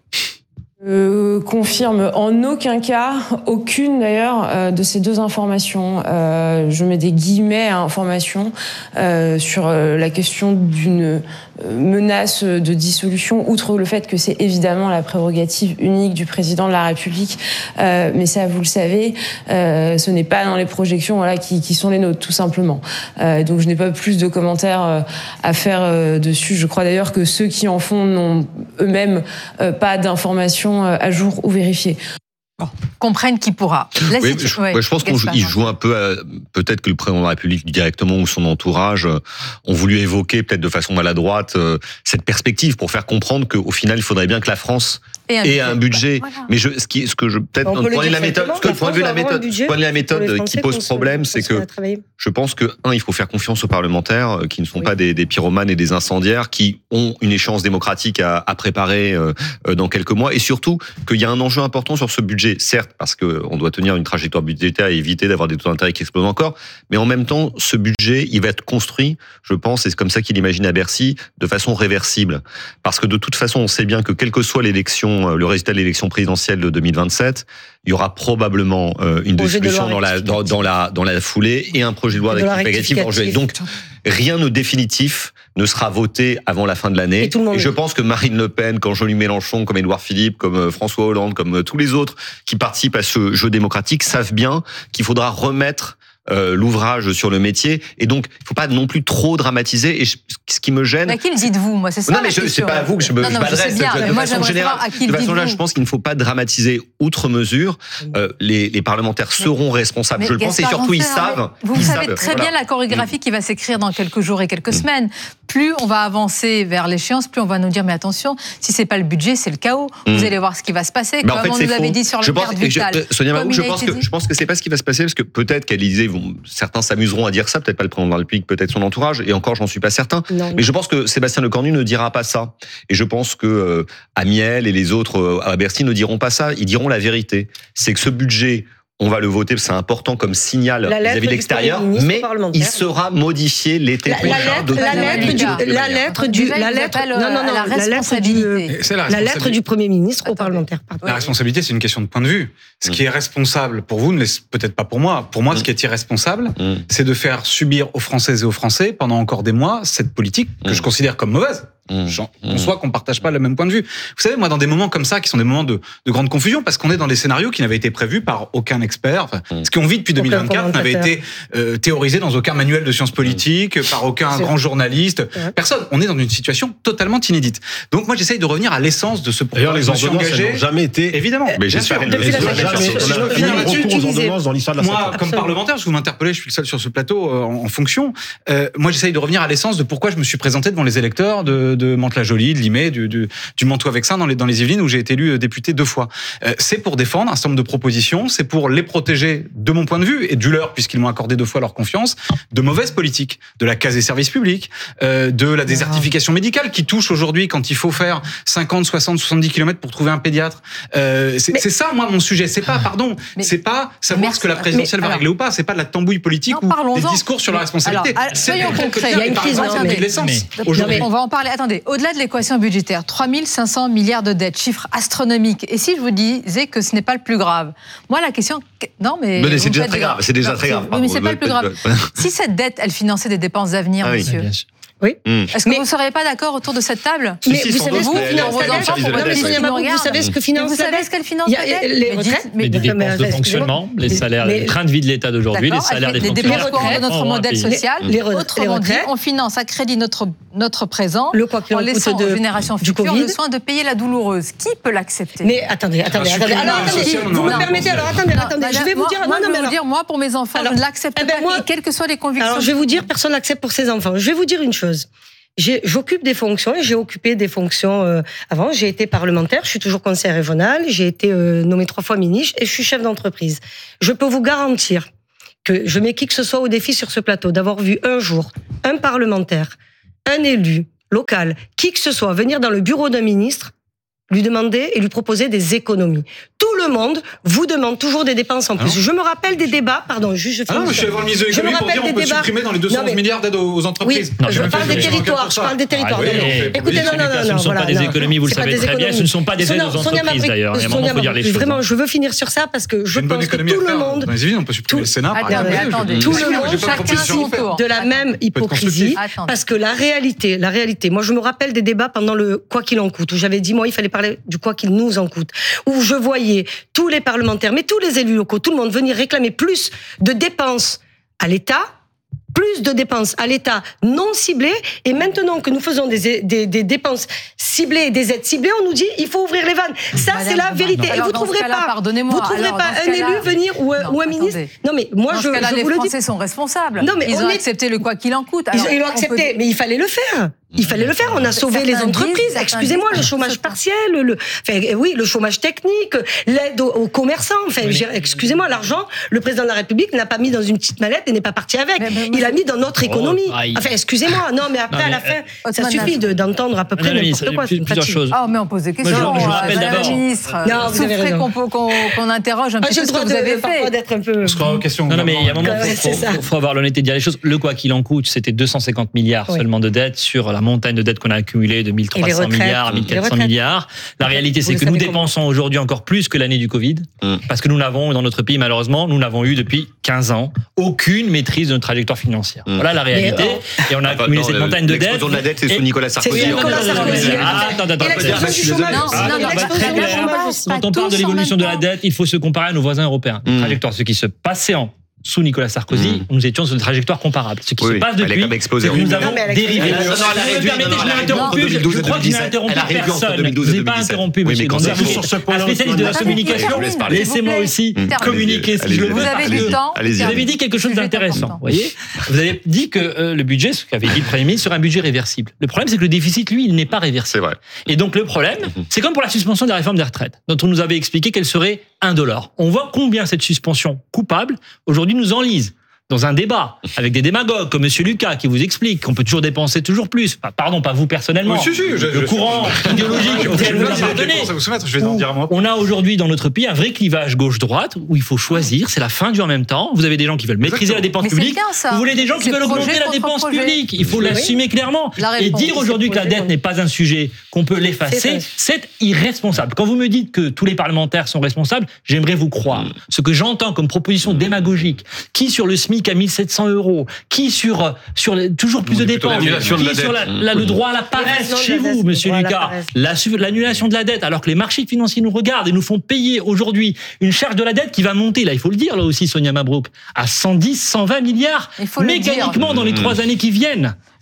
S14: Je confirme en aucun cas, aucune d'ailleurs euh, de ces deux informations. Euh, je mets des guillemets à information euh, sur euh, la question d'une menace de dissolution, outre le fait que c'est évidemment la prérogative unique du président de la République. Euh, mais ça, vous le savez, euh, ce n'est pas dans les projections voilà, qui, qui sont les nôtres, tout simplement. Euh, donc je n'ai pas plus de commentaires euh, à faire euh, dessus. Je crois d'ailleurs que ceux qui en font n'ont eux-mêmes euh, pas d'informations à jour ou vérifiées.
S7: Bon. Comprenne qui pourra. La
S8: oui, je, ouais, je pense qu'il joue un peu à, peut-être que le président de la République directement ou son entourage ont voulu évoquer peut-être de façon maladroite cette perspective pour faire comprendre qu'au final il faudrait bien que la France et un ait budget. un budget. Bah, voilà. Mais je, ce qui, ce que je peut-être point de vue la méthode, ce que le point de vue la méthode, point de la méthode qui pose problème, c'est que je pense que un, il faut faire confiance aux parlementaires qui ne sont oui. pas des, des pyromanes et des incendiaires, qui ont une échéance démocratique à, à préparer euh, dans quelques mois, et surtout qu'il y a un enjeu important sur ce budget, certes parce que on doit tenir une trajectoire budgétaire et éviter d'avoir des taux d'intérêt qui explosent encore, mais en même temps, ce budget, il va être construit, je pense, et c'est comme ça qu'il imagine à Bercy, de façon réversible, parce que de toute façon, on sait bien que quelle que soit l'élection, le résultat de l'élection présidentielle de deux mille vingt-sept, il y aura probablement euh, une discussion dans la, dans, dans, la, dans la foulée et un projet de loi rectificatif en juillet. Donc, rien de définitif ne sera voté avant la fin de l'année. Et, et je pense que Marine Le Pen, comme Jean-Luc Mélenchon, comme Édouard Philippe, comme François Hollande, comme tous les autres qui participent à ce jeu démocratique savent bien qu'il faudra remettre Euh, l'ouvrage sur le métier, et donc il faut pas non plus trop dramatiser. Et je, ce qui me gêne,
S7: à qui le dites-vous? Moi, c'est ça.
S8: Non, mais je, c'est pas à vous que je me
S7: non, non,
S8: m'adresse. De
S7: moi,
S8: façon générale,
S7: à qui
S8: de
S7: le
S8: façon générale, je pense qu'il ne faut pas dramatiser outre mesure. Euh, les, les parlementaires seront mais, responsables, mais je le pense, et surtout ils savent.
S7: Vous
S8: ils
S7: savez
S8: savent,
S7: très
S8: voilà.
S7: bien la chorégraphie qui va s'écrire dans quelques jours et quelques mmh. semaines. Plus on va avancer vers l'échéance, plus on va nous dire mais attention, si c'est pas le budget, c'est le chaos. Mmh. Vous allez voir ce qui va se passer.
S8: Mais
S7: comme
S8: en fait,
S7: on
S8: c'est
S7: nous
S8: faux.
S7: avait dit sur le père Vital.
S8: Sonia Mabrouk, je pense que je pense que c'est pas ce qui va se passer, parce que peut-être qu'à l'Élysée, certains s'amuseront à dire ça, peut-être pas le président de la République, peut-être son entourage, et encore, j'en suis pas certain. Non. Mais je pense que Sébastien Lecornu ne dira pas ça. Et je pense que euh, Amiel et les autres euh, à Bercy ne diront pas ça. Ils diront la vérité. C'est que ce budget, on va le voter, c'est important comme signal vis-à-vis de l'extérieur, mais il sera modifié l'été
S9: la,
S8: prochain.
S9: La lettre, la lettre du, la lettre du, la lettre, non, non, non, la lettre du, la lettre du Premier ministre aux parlementaires.
S10: La responsabilité, c'est une question de point de vue. Ce qui est responsable pour vous, ne l'est peut-être pas pour moi. Pour moi, ce qui est irresponsable, c'est de faire subir aux Françaises et aux Français pendant encore des mois cette politique que je considère comme mauvaise. J'en conçois qu'on partage pas le même point de vue. Vous savez, moi, dans des moments comme ça, qui sont des moments de, de grande confusion, parce qu'on est dans des scénarios qui n'avaient été prévus par aucun expert. Enfin, ce qu'on vit depuis deux mille vingt-quatre n'avait été euh, théorisé dans aucun manuel de sciences politiques, par aucun grand journaliste. Personne. On est dans une situation totalement inédite. Donc, moi, j'essaye de revenir à l'essence de ce pourquoi
S12: D'ailleurs, les ordonnances n'ont jamais été.
S10: Évidemment.
S8: Mais j'espère qu'elles ne seront
S10: jamais. Moi, comme parlementaire, je vous m'interpellez, je suis le seul sur ce plateau en, en fonction. Euh, moi, j'essaye de revenir à l'essence de pourquoi je me suis présenté devant les électeurs de de, de Mantes-la-Jolie, de Limay, du, du, du Mantoue-Vexin dans les, dans les Yvelines où j'ai été élu député deux fois. Euh, c'est pour défendre un certain nombre de propositions, c'est pour les protéger de mon point de vue et du leur, puisqu'ils m'ont accordé deux fois leur confiance, de mauvaises politiques, de la casse des services publics, euh, de la désertification médicale qui touche aujourd'hui quand il faut faire cinquante, soixante, soixante-dix kilomètres pour trouver un pédiatre. Euh, c'est, c'est ça, moi, mon sujet. C'est pas, pardon, mais, c'est pas savoir merci, ce que la présidentielle mais, va alors, régler ou pas. C'est pas de la tambouille politique non, ou des discours sur la responsabilité.
S7: Alors, soyons concrets. Il y a une crise de l'essence. On va en parler. Attendez, au-delà de l'équation budgétaire, trois mille cinq cents milliards de dettes, chiffre astronomique. Et si je vous disais que ce n'est pas le plus grave? Moi, la question... Non, mais...
S8: mais c'est déjà très grave. C'est déjà très grave.
S7: Oui, mais c'est pas le plus grave. Si cette dette, elle finançait des dépenses d'avenir, ah, monsieur...
S9: Oui.
S8: Mmh.
S7: Est-ce que mais, vous ne seriez pas d'accord autour de cette table?
S9: Mais si, vous, savez vous, vous savez ce que finance
S7: Vous savez ce qu'elle finance la dette?
S9: Les retraites,
S11: mais des dépenses de fonctionnement, les salaires, le train de vie de l'État d'aujourd'hui, les salaires des fonctionnaires.
S7: Les dépenses de notre modèle social. Autrement dit, on finance à crédit notre notre présent en laissant aux générations futures le soin de payer la douloureuse. Qui peut l'accepter?
S9: Mais attendez, attendez, attendez. Alors attendez, vous me permettez? Alors attendez, attendez. Je vais vous dire.
S7: Non, non, mais dire moi pour mes enfants, je ne l'accepte pas, quelles que soient les convictions.
S9: Alors je vais vous dire, personne l'accepte pour ses enfants. Je vais vous dire une chose. J'ai, j'occupe des fonctions et j'ai occupé des fonctions euh, avant. J'ai été parlementaire, je suis toujours conseillère régionale, j'ai été euh, nommée trois fois ministre et je suis chef d'entreprise. Je peux vous garantir que je mets qui que ce soit au défi sur ce plateau d'avoir vu un jour un parlementaire, un élu local, qui que ce soit venir dans le bureau d'un ministre, lui demander et lui proposer des économies. Tout le monde vous demande toujours des dépenses en plus. Ah je me rappelle des débats, pardon, juste je
S10: ah non, mais je suis devant le ministre de l'économie pour dire on peut débats. supprimer dans les deux cents mais... milliards d'aides aux entreprises.
S9: Oui, non, je, parle des territoires, je parle des territoires.
S11: Ah, oui, écoutez, non, non, non,
S9: ce
S11: ne sont pas des économies, vous le savez très bien, ce ne sont pas des aides aux entreprises d'ailleurs.
S9: Vraiment, je veux finir sur ça parce que je pense que tout le monde...
S10: On peut supprimer le Sénat, par
S9: exemple. Tout le monde, chacun son tour, de la même hypocrisie, parce que la réalité, la réalité, moi je me rappelle des débats pendant le quoi qu'il en coûte, où j'avais dit, moi il fallait parler du quoi qu'il nous en coûte, où je voyais tous les parlementaires, mais tous les élus locaux, tout le monde venir réclamer plus de dépenses à l'État, plus de dépenses à l'État non ciblées, et maintenant que nous faisons des, des, des dépenses ciblées et des aides ciblées, on nous dit il faut ouvrir les vannes. Ça, Madame, c'est la vérité.
S7: Alors,
S9: et vous ne trouverez pas, vous trouverez
S7: alors,
S9: pas un élu venir ou, non, ou un ministre. Non, mais moi,
S7: dans
S9: je,
S7: ce cas-là,
S9: je
S7: les
S9: vous le dis.
S7: Français sont responsables.
S9: Non, mais
S7: ils ont
S9: est...
S7: accepté le quoi qu'il en coûte. Alors,
S9: ils, ils l'ont accepté, peut... mais il fallait le faire. Il fallait le faire. On a sauvé les entreprises. Excusez-moi, le chômage partiel, le, enfin, oui, le chômage technique, l'aide aux, aux commerçants. Enfin, oui. Excusez-moi, l'argent, le président de la République n'a pas mis dans une petite mallette et n'est pas parti avec. Mais, mais, il a mis dans notre économie. Oh, enfin, excusez-moi. Non, mais après, non, mais, à la fin, euh, ça suffit de, d'entendre à peu près n'importe quoi.
S11: Plusieurs choses.
S7: Ah, mais on pose des questions.
S11: Moi, je, je rappelle d'abord.
S7: Ministre, non, vous avez raison. Qu'on, qu'on, qu'on interroge un peu ce que vous avez fait.
S9: D'être un peu.
S11: Non, non, mais il y a un moment, il faut avoir l'honnêteté de dire les choses. Le quoi qu'il en coûte, c'était deux cent cinquante milliards seulement de dettes sur la montagne de dettes qu'on a accumulé de mille trois cents milliards, mille quatre cents milliards. La réalité, c'est que nous dépensons aujourd'hui encore plus que l'année du Covid, parce que nous n'avons, dans notre pays, malheureusement, nous n'avons eu depuis quinze ans aucune maîtrise de notre trajectoire financière. Voilà la réalité. Et on a accumulé cette montagne de dettes.
S8: L'explosion de la dette, c'est sous Nicolas Sarkozy.
S11: Attends, attends, quand on parle de l'évolution de la dette, il faut se comparer à nos voisins européens. Trajectoire, ce qui se passait en sous Nicolas Sarkozy, mmh. nous étions sur une trajectoire comparable. Ce qui oui, se passe depuis, c'est que nous avons non, dérivé. Si vous me permettez, je n'ai interrompu, je crois que je n'ai interrompu personne. Je n'ai pas interrompu, monsieur Gonzalez. Un spécialiste de la communication, laissez-moi aussi communiquer si je le veux.
S7: Vous avez du temps.
S11: Vous avez dit quelque chose d'intéressant, vous voyez. Vous avez dit que le budget, ce qu'avait dit le Premier ministre, serait un budget réversible. Le problème, c'est que le déficit, lui, il n'est pas réversible. Et donc, le problème, c'est comme pour la suspension de la réforme des retraites, dont on nous avait expliqué qu'elle serait indolore. On voit combien cette suspension coupable, aujourd'hui, nous enlise dans un débat avec des démagogues comme Monsieur Lucas qui vous explique qu'on peut toujours dépenser toujours plus. Enfin, pardon, pas vous personnellement.
S10: Oui, si, si, je,
S11: le
S10: je,
S11: courant
S10: je,
S11: idéologique auquel vous appartenez.
S10: Je vais en dire moi.
S11: On a aujourd'hui dans notre pays un vrai clivage gauche-droite où il faut choisir. C'est la fin du en même temps. Vous avez des gens qui veulent maîtriser
S10: Exactement.
S11: la dépense publique.
S7: Bien,
S11: vous voulez des gens qui veulent augmenter la dépense projet. publique. Il faut oui. l'assumer clairement. Et dire aujourd'hui que la dette n'est pas un sujet qu'on peut l'effacer, c'est irresponsable. Quand vous me dites que tous les parlementaires sont responsables, j'aimerais vous croire. Ce que j'entends comme proposition démagogique, qui sur le SMIC à mille sept cents euros, qui sur sur les, toujours plus de dépenses, qui
S8: de
S11: sur la, la, le droit à la paresse chez vous, Monsieur Lucas, la, l'annulation de la dette, alors que les marchés financiers nous regardent et nous font payer aujourd'hui une charge de la dette qui va monter, là il faut le dire là aussi Sonia Mabrouk, à cent dix, cent vingt milliards mécaniquement dans les trois années qui viennent.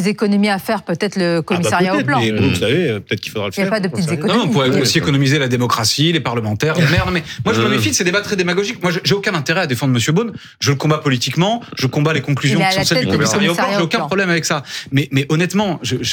S7: des économies à faire, peut-être le commissariat
S12: ah bah
S7: au plan.
S12: Mais vous savez, peut-être qu'il faudra le
S7: faire. Il n'y a pas de petites économies.
S10: Non, on pourrait aussi économiser la démocratie, les parlementaires, les maires. Mais moi, je me méfie de ces débats très démagogiques. Moi, j'ai aucun intérêt à défendre M. Beaune. Je le combats politiquement. Je combats les conclusions qui sont celles du commissariat au plan. J'ai aucun problème avec ça. Mais, mais honnêtement, je, je,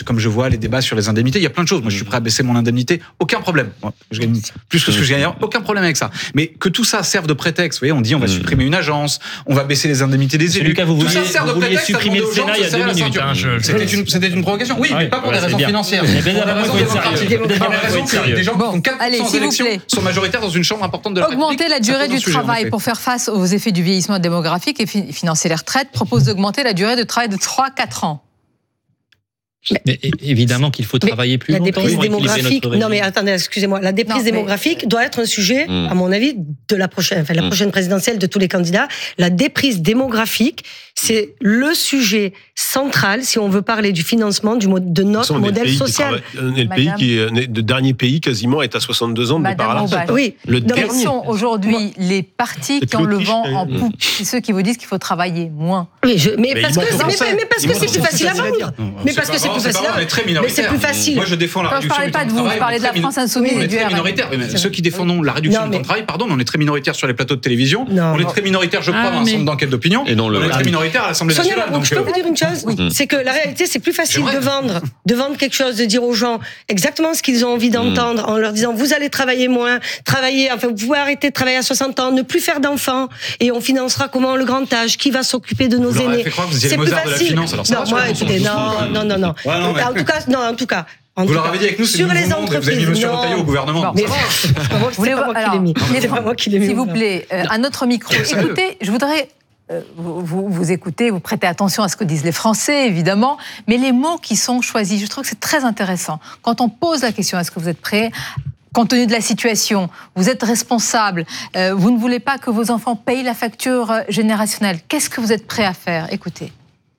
S10: comme je vois les débats sur les indemnités. Il y a plein de choses. Moi, je suis prêt à baisser mon indemnité. Aucun problème. Moi, je gagne plus que ce que je gagne ailleurs. Aucun problème avec ça. Mais que tout ça serve de prétexte. Vous voyez, on dit on va supprimer une agence, on va baisser les indemnités des élus.
S11: Lucas, vous
S10: tout
S11: vouliez,
S10: ça sert de
S11: vous vouliez
S10: prétexte
S11: supprimer
S10: à
S11: le Sénat il y a deux minutes. Hein, je...
S10: C'était une, c'était une provocation. Oui,
S11: ah
S10: mais pas pour
S11: voilà,
S10: des raisons
S11: bien.
S10: financières.
S11: Mais bien,
S10: pour des raisons démocratiques. Pour des raisons que des gens qui font quatre pour cent d'élections sont majoritaires dans une chambre importante de la République.
S7: Augmenter la durée du travail pour faire face aux effets du vieillissement démographique et financer les retraites propose d'augmenter la durée de travail de trois à quatre ans.
S11: Mais évidemment qu'il faut travailler plus
S9: la
S11: longtemps.
S9: La déprise démographique, non mais attendez, excusez-moi, la déprise non, démographique mais... doit être un sujet, mmh. à mon avis, de la prochaine, enfin la mmh. prochaine présidentielle de tous les candidats. La déprise démographique, c'est le sujet central si on veut parler du financement du de notre
S12: on
S9: modèle social.
S12: On est le pays qui est le dernier pays quasiment est à soixante-deux ans de départ à la retraite.
S7: Oui, le non, dernier. Sont aujourd'hui les partis qui ont le vent en poupe, c'est ceux qui vous disent qu'il faut travailler moins.
S9: Oui, je, mais, mais parce que mais, mais parce que c'est plus facile à vendre. Mais parce que c'est plus facile.
S10: On est très minoritaire.
S9: Mais c'est plus facile.
S10: Moi, je défends la réduction du temps de travail.
S7: Je parlais pas de vous, je parlais de la France insoumise et du R N.
S10: Minoritaire. Ceux qui défendent la réduction du temps de travail, pardon, mais on est très minoritaire sur les plateaux de télévision. On est très minoritaire, je crois, dans un centre d'enquête d'opinion. Et on est très minoritaire à l'Assemblée nationale.
S9: Donc, je peux vous dire une chose, oui. c'est que la réalité, c'est plus facile de vendre, de vendre quelque chose, de dire aux gens exactement ce qu'ils ont envie d'entendre, mmh. en leur disant vous allez travailler moins, travailler, enfin vous pouvez arrêter de travailler à soixante ans, ne plus faire d'enfants, et on financera comment le grand âge, qui va s'occuper de nos
S10: vous
S9: aînés.
S10: Fait croire que vous c'est plus facile. De la finance, alors ça
S9: non, moi, écoutez, non, non, non, non.
S10: Ouais, non mais...
S9: En tout cas, non, en tout cas. En
S10: vous leur avez dit avec nous, c'est sur les entreprises. Vous avez mis Monsieur Retailleau au gouvernement.
S9: Mais c'est pas moi qui l'ai mis.
S7: C'est pas moi qui l'ai mis. S'il vous plaît, un autre micro. Écoutez, je voudrais. Euh, vous, vous, vous écoutez, vous prêtez attention à ce que disent les Français, évidemment, mais les mots qui sont choisis, je trouve que c'est très intéressant. Quand on pose la question, est-ce que vous êtes prêt ? Compte tenu de la situation, vous êtes responsable, euh, vous ne voulez pas que vos enfants payent la facture générationnelle. Qu'est-ce que vous êtes prêt à faire ? Écoutez.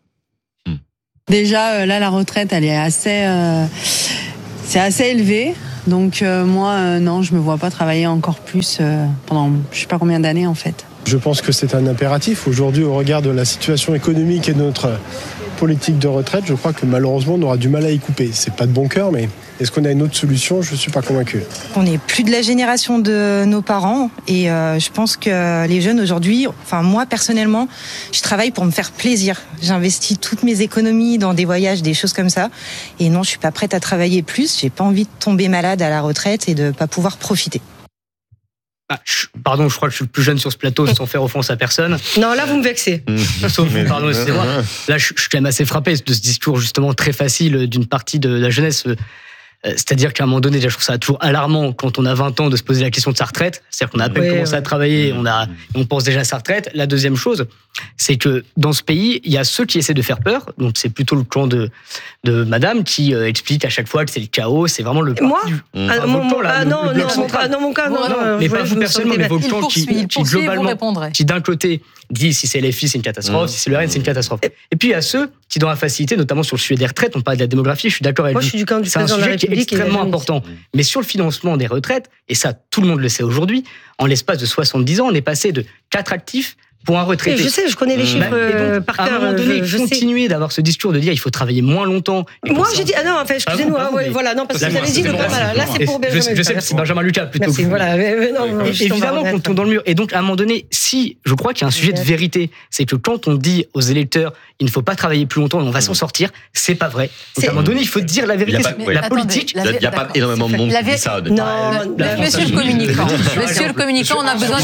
S15: Déjà, là, la retraite, elle est assez, euh, c'est assez élevé. Donc euh, moi, euh, non, je me vois pas travailler encore plus euh, pendant je sais pas combien d'années en fait.
S16: Je pense que c'est un impératif. Aujourd'hui, au regard de la situation économique et de notre politique de retraite, je crois que malheureusement, on aura du mal à y couper. C'est pas de bon cœur, mais est-ce qu'on a une autre solution ? Je suis pas convaincu.
S17: On n'est plus de la génération de nos parents et euh, je pense que les jeunes aujourd'hui, enfin moi personnellement, je travaille pour me faire plaisir. J'investis toutes mes économies dans des voyages, des choses comme ça. Et non, je suis pas prête à travailler plus. J'ai pas envie de tomber malade à la retraite et de pas pouvoir profiter.
S13: Ah, je, pardon, je crois que je suis le plus jeune sur ce plateau sans faire offense à personne.
S9: Non, là, vous me vexez.
S13: Sauf, pardon, excusez-moi. Là, je, je suis quand même assez frappé de ce discours justement très facile d'une partie de la jeunesse. C'est-à-dire qu'à un moment donné, déjà, je trouve ça toujours alarmant quand on a vingt ans de se poser la question de sa retraite. C'est-à-dire qu'on a à peine oui, commencé ouais. à travailler, on, a, on pense déjà à sa retraite. La deuxième chose, c'est que dans ce pays, il y a ceux qui essaient de faire peur. Donc c'est plutôt le clan de, de madame qui euh, explique à chaque fois que c'est le chaos. C'est vraiment le...
S9: Moi
S13: du,
S9: ah, enfin, mon, plan, là,
S17: ah,
S9: le,
S17: non,
S9: le
S17: non,
S9: central. non, mon cas, non, non, non.
S13: Mais pas vous personnellement, mais vos plans qui, qui, qui globalement, qui d'un côté dit si c'est L F I, c'est une catastrophe, mmh. si c'est le R N, c'est une catastrophe. Et puis il y a ceux qui, dans la facilité, notamment sur le sujet des retraites, on parle de la démographie, je suis d'accord avec
S9: Moi,
S13: vous.
S9: Je suis du camp du
S13: c'est un sujet qui est extrêmement important. Mais sur le financement des retraites, et ça, tout le monde le sait aujourd'hui, en l'espace de soixante-dix ans, on est passé de quatre actifs pour un retraité.
S9: Je sais, je connais les chiffres euh, par cœur.
S13: À un moment donné, je, je continuer sais. d'avoir ce discours de dire il faut travailler moins longtemps.
S9: Moi, j'ai dit ah non, enfin, excusez-nous, ah, ouais, voilà, non, parce que vous avez dit le voilà, là, c'est pour Benjamin.
S13: Je sais que c'est Benjamin Lucas plutôt.
S9: Merci, voilà, mais non,
S13: évidemment qu'on tombe dans le mur. Et donc, à un moment donné, si je crois qu'il y a un sujet de vérité, c'est que quand on dit aux électeurs il ne faut pas travailler plus longtemps et on va s'en sortir, c'est pas vrai. Donc, à un moment donné, il faut dire la vérité. La politique,
S8: il n'y a pas énormément de monde qui dit ça.
S7: Non, monsieur le communicant, monsieur le communicant, on a besoin de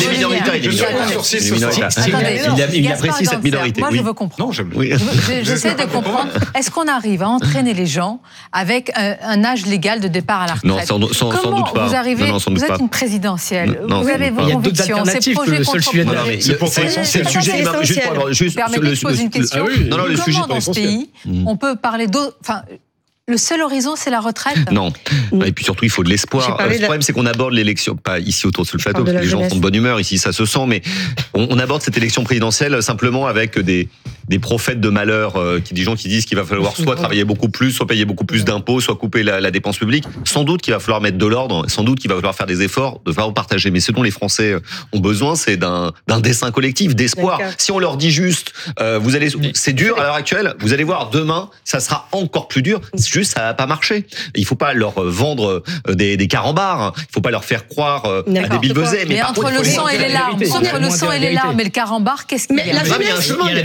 S8: lumière. Il apprécie cette minorité.
S7: Moi,
S8: oui.
S7: je veux comprendre.
S8: Non, j'aime.
S7: Oui. J'essaie de comprendre. Est-ce qu'on arrive à entraîner les gens avec un, un âge légal de départ à la retraite ?
S8: Non, sans, sans,
S7: Comment
S8: sans doute pas.
S7: Vous arrivez,
S8: non, non, sans doute
S7: vous êtes
S8: pas.
S7: une présidentielle.
S8: Non,
S7: vous avez vos
S13: il y a
S7: convictions.
S13: Ces projets contre projets.
S8: C'est le sujet. Juste pour avoir juste
S7: permettez de poser une question.
S8: Non, non, le sujet
S7: dans ce pays, on peut parler d'autres. Enfin, le seul horizon, c'est la retraite.
S8: Non. Et puis surtout, il faut de l'espoir. Le problème, c'est qu'on aborde l'élection, pas ici autour de ce plateau, parce que les gens sont de bonne humeur, ici ça se sent, mais on, on aborde cette élection présidentielle simplement avec des, des prophètes de malheur, euh, qui, des gens qui disent qu'il va falloir soit travailler beaucoup plus, soit payer beaucoup plus d'impôts, soit couper la, la dépense publique. Sans doute qu'il va falloir mettre de l'ordre, sans doute qu'il va falloir faire des efforts, de falloir partager. Mais ce dont les Français ont besoin, c'est d'un, d'un dessein collectif, d'espoir. Si on leur dit juste, euh, vous allez, c'est dur à l'heure actuelle, vous allez voir demain, ça sera encore plus dur. Juste, ça n'a pas marché. Il ne faut pas leur vendre des, des carambars. Il ne faut pas leur faire croire à des billevesées.
S7: Mais, mais entre le sang et les larmes, entre le sang et les larmes et le carambar, qu'est-ce qu'il y a ?
S8: Il y a un chemin, il y a des chemins.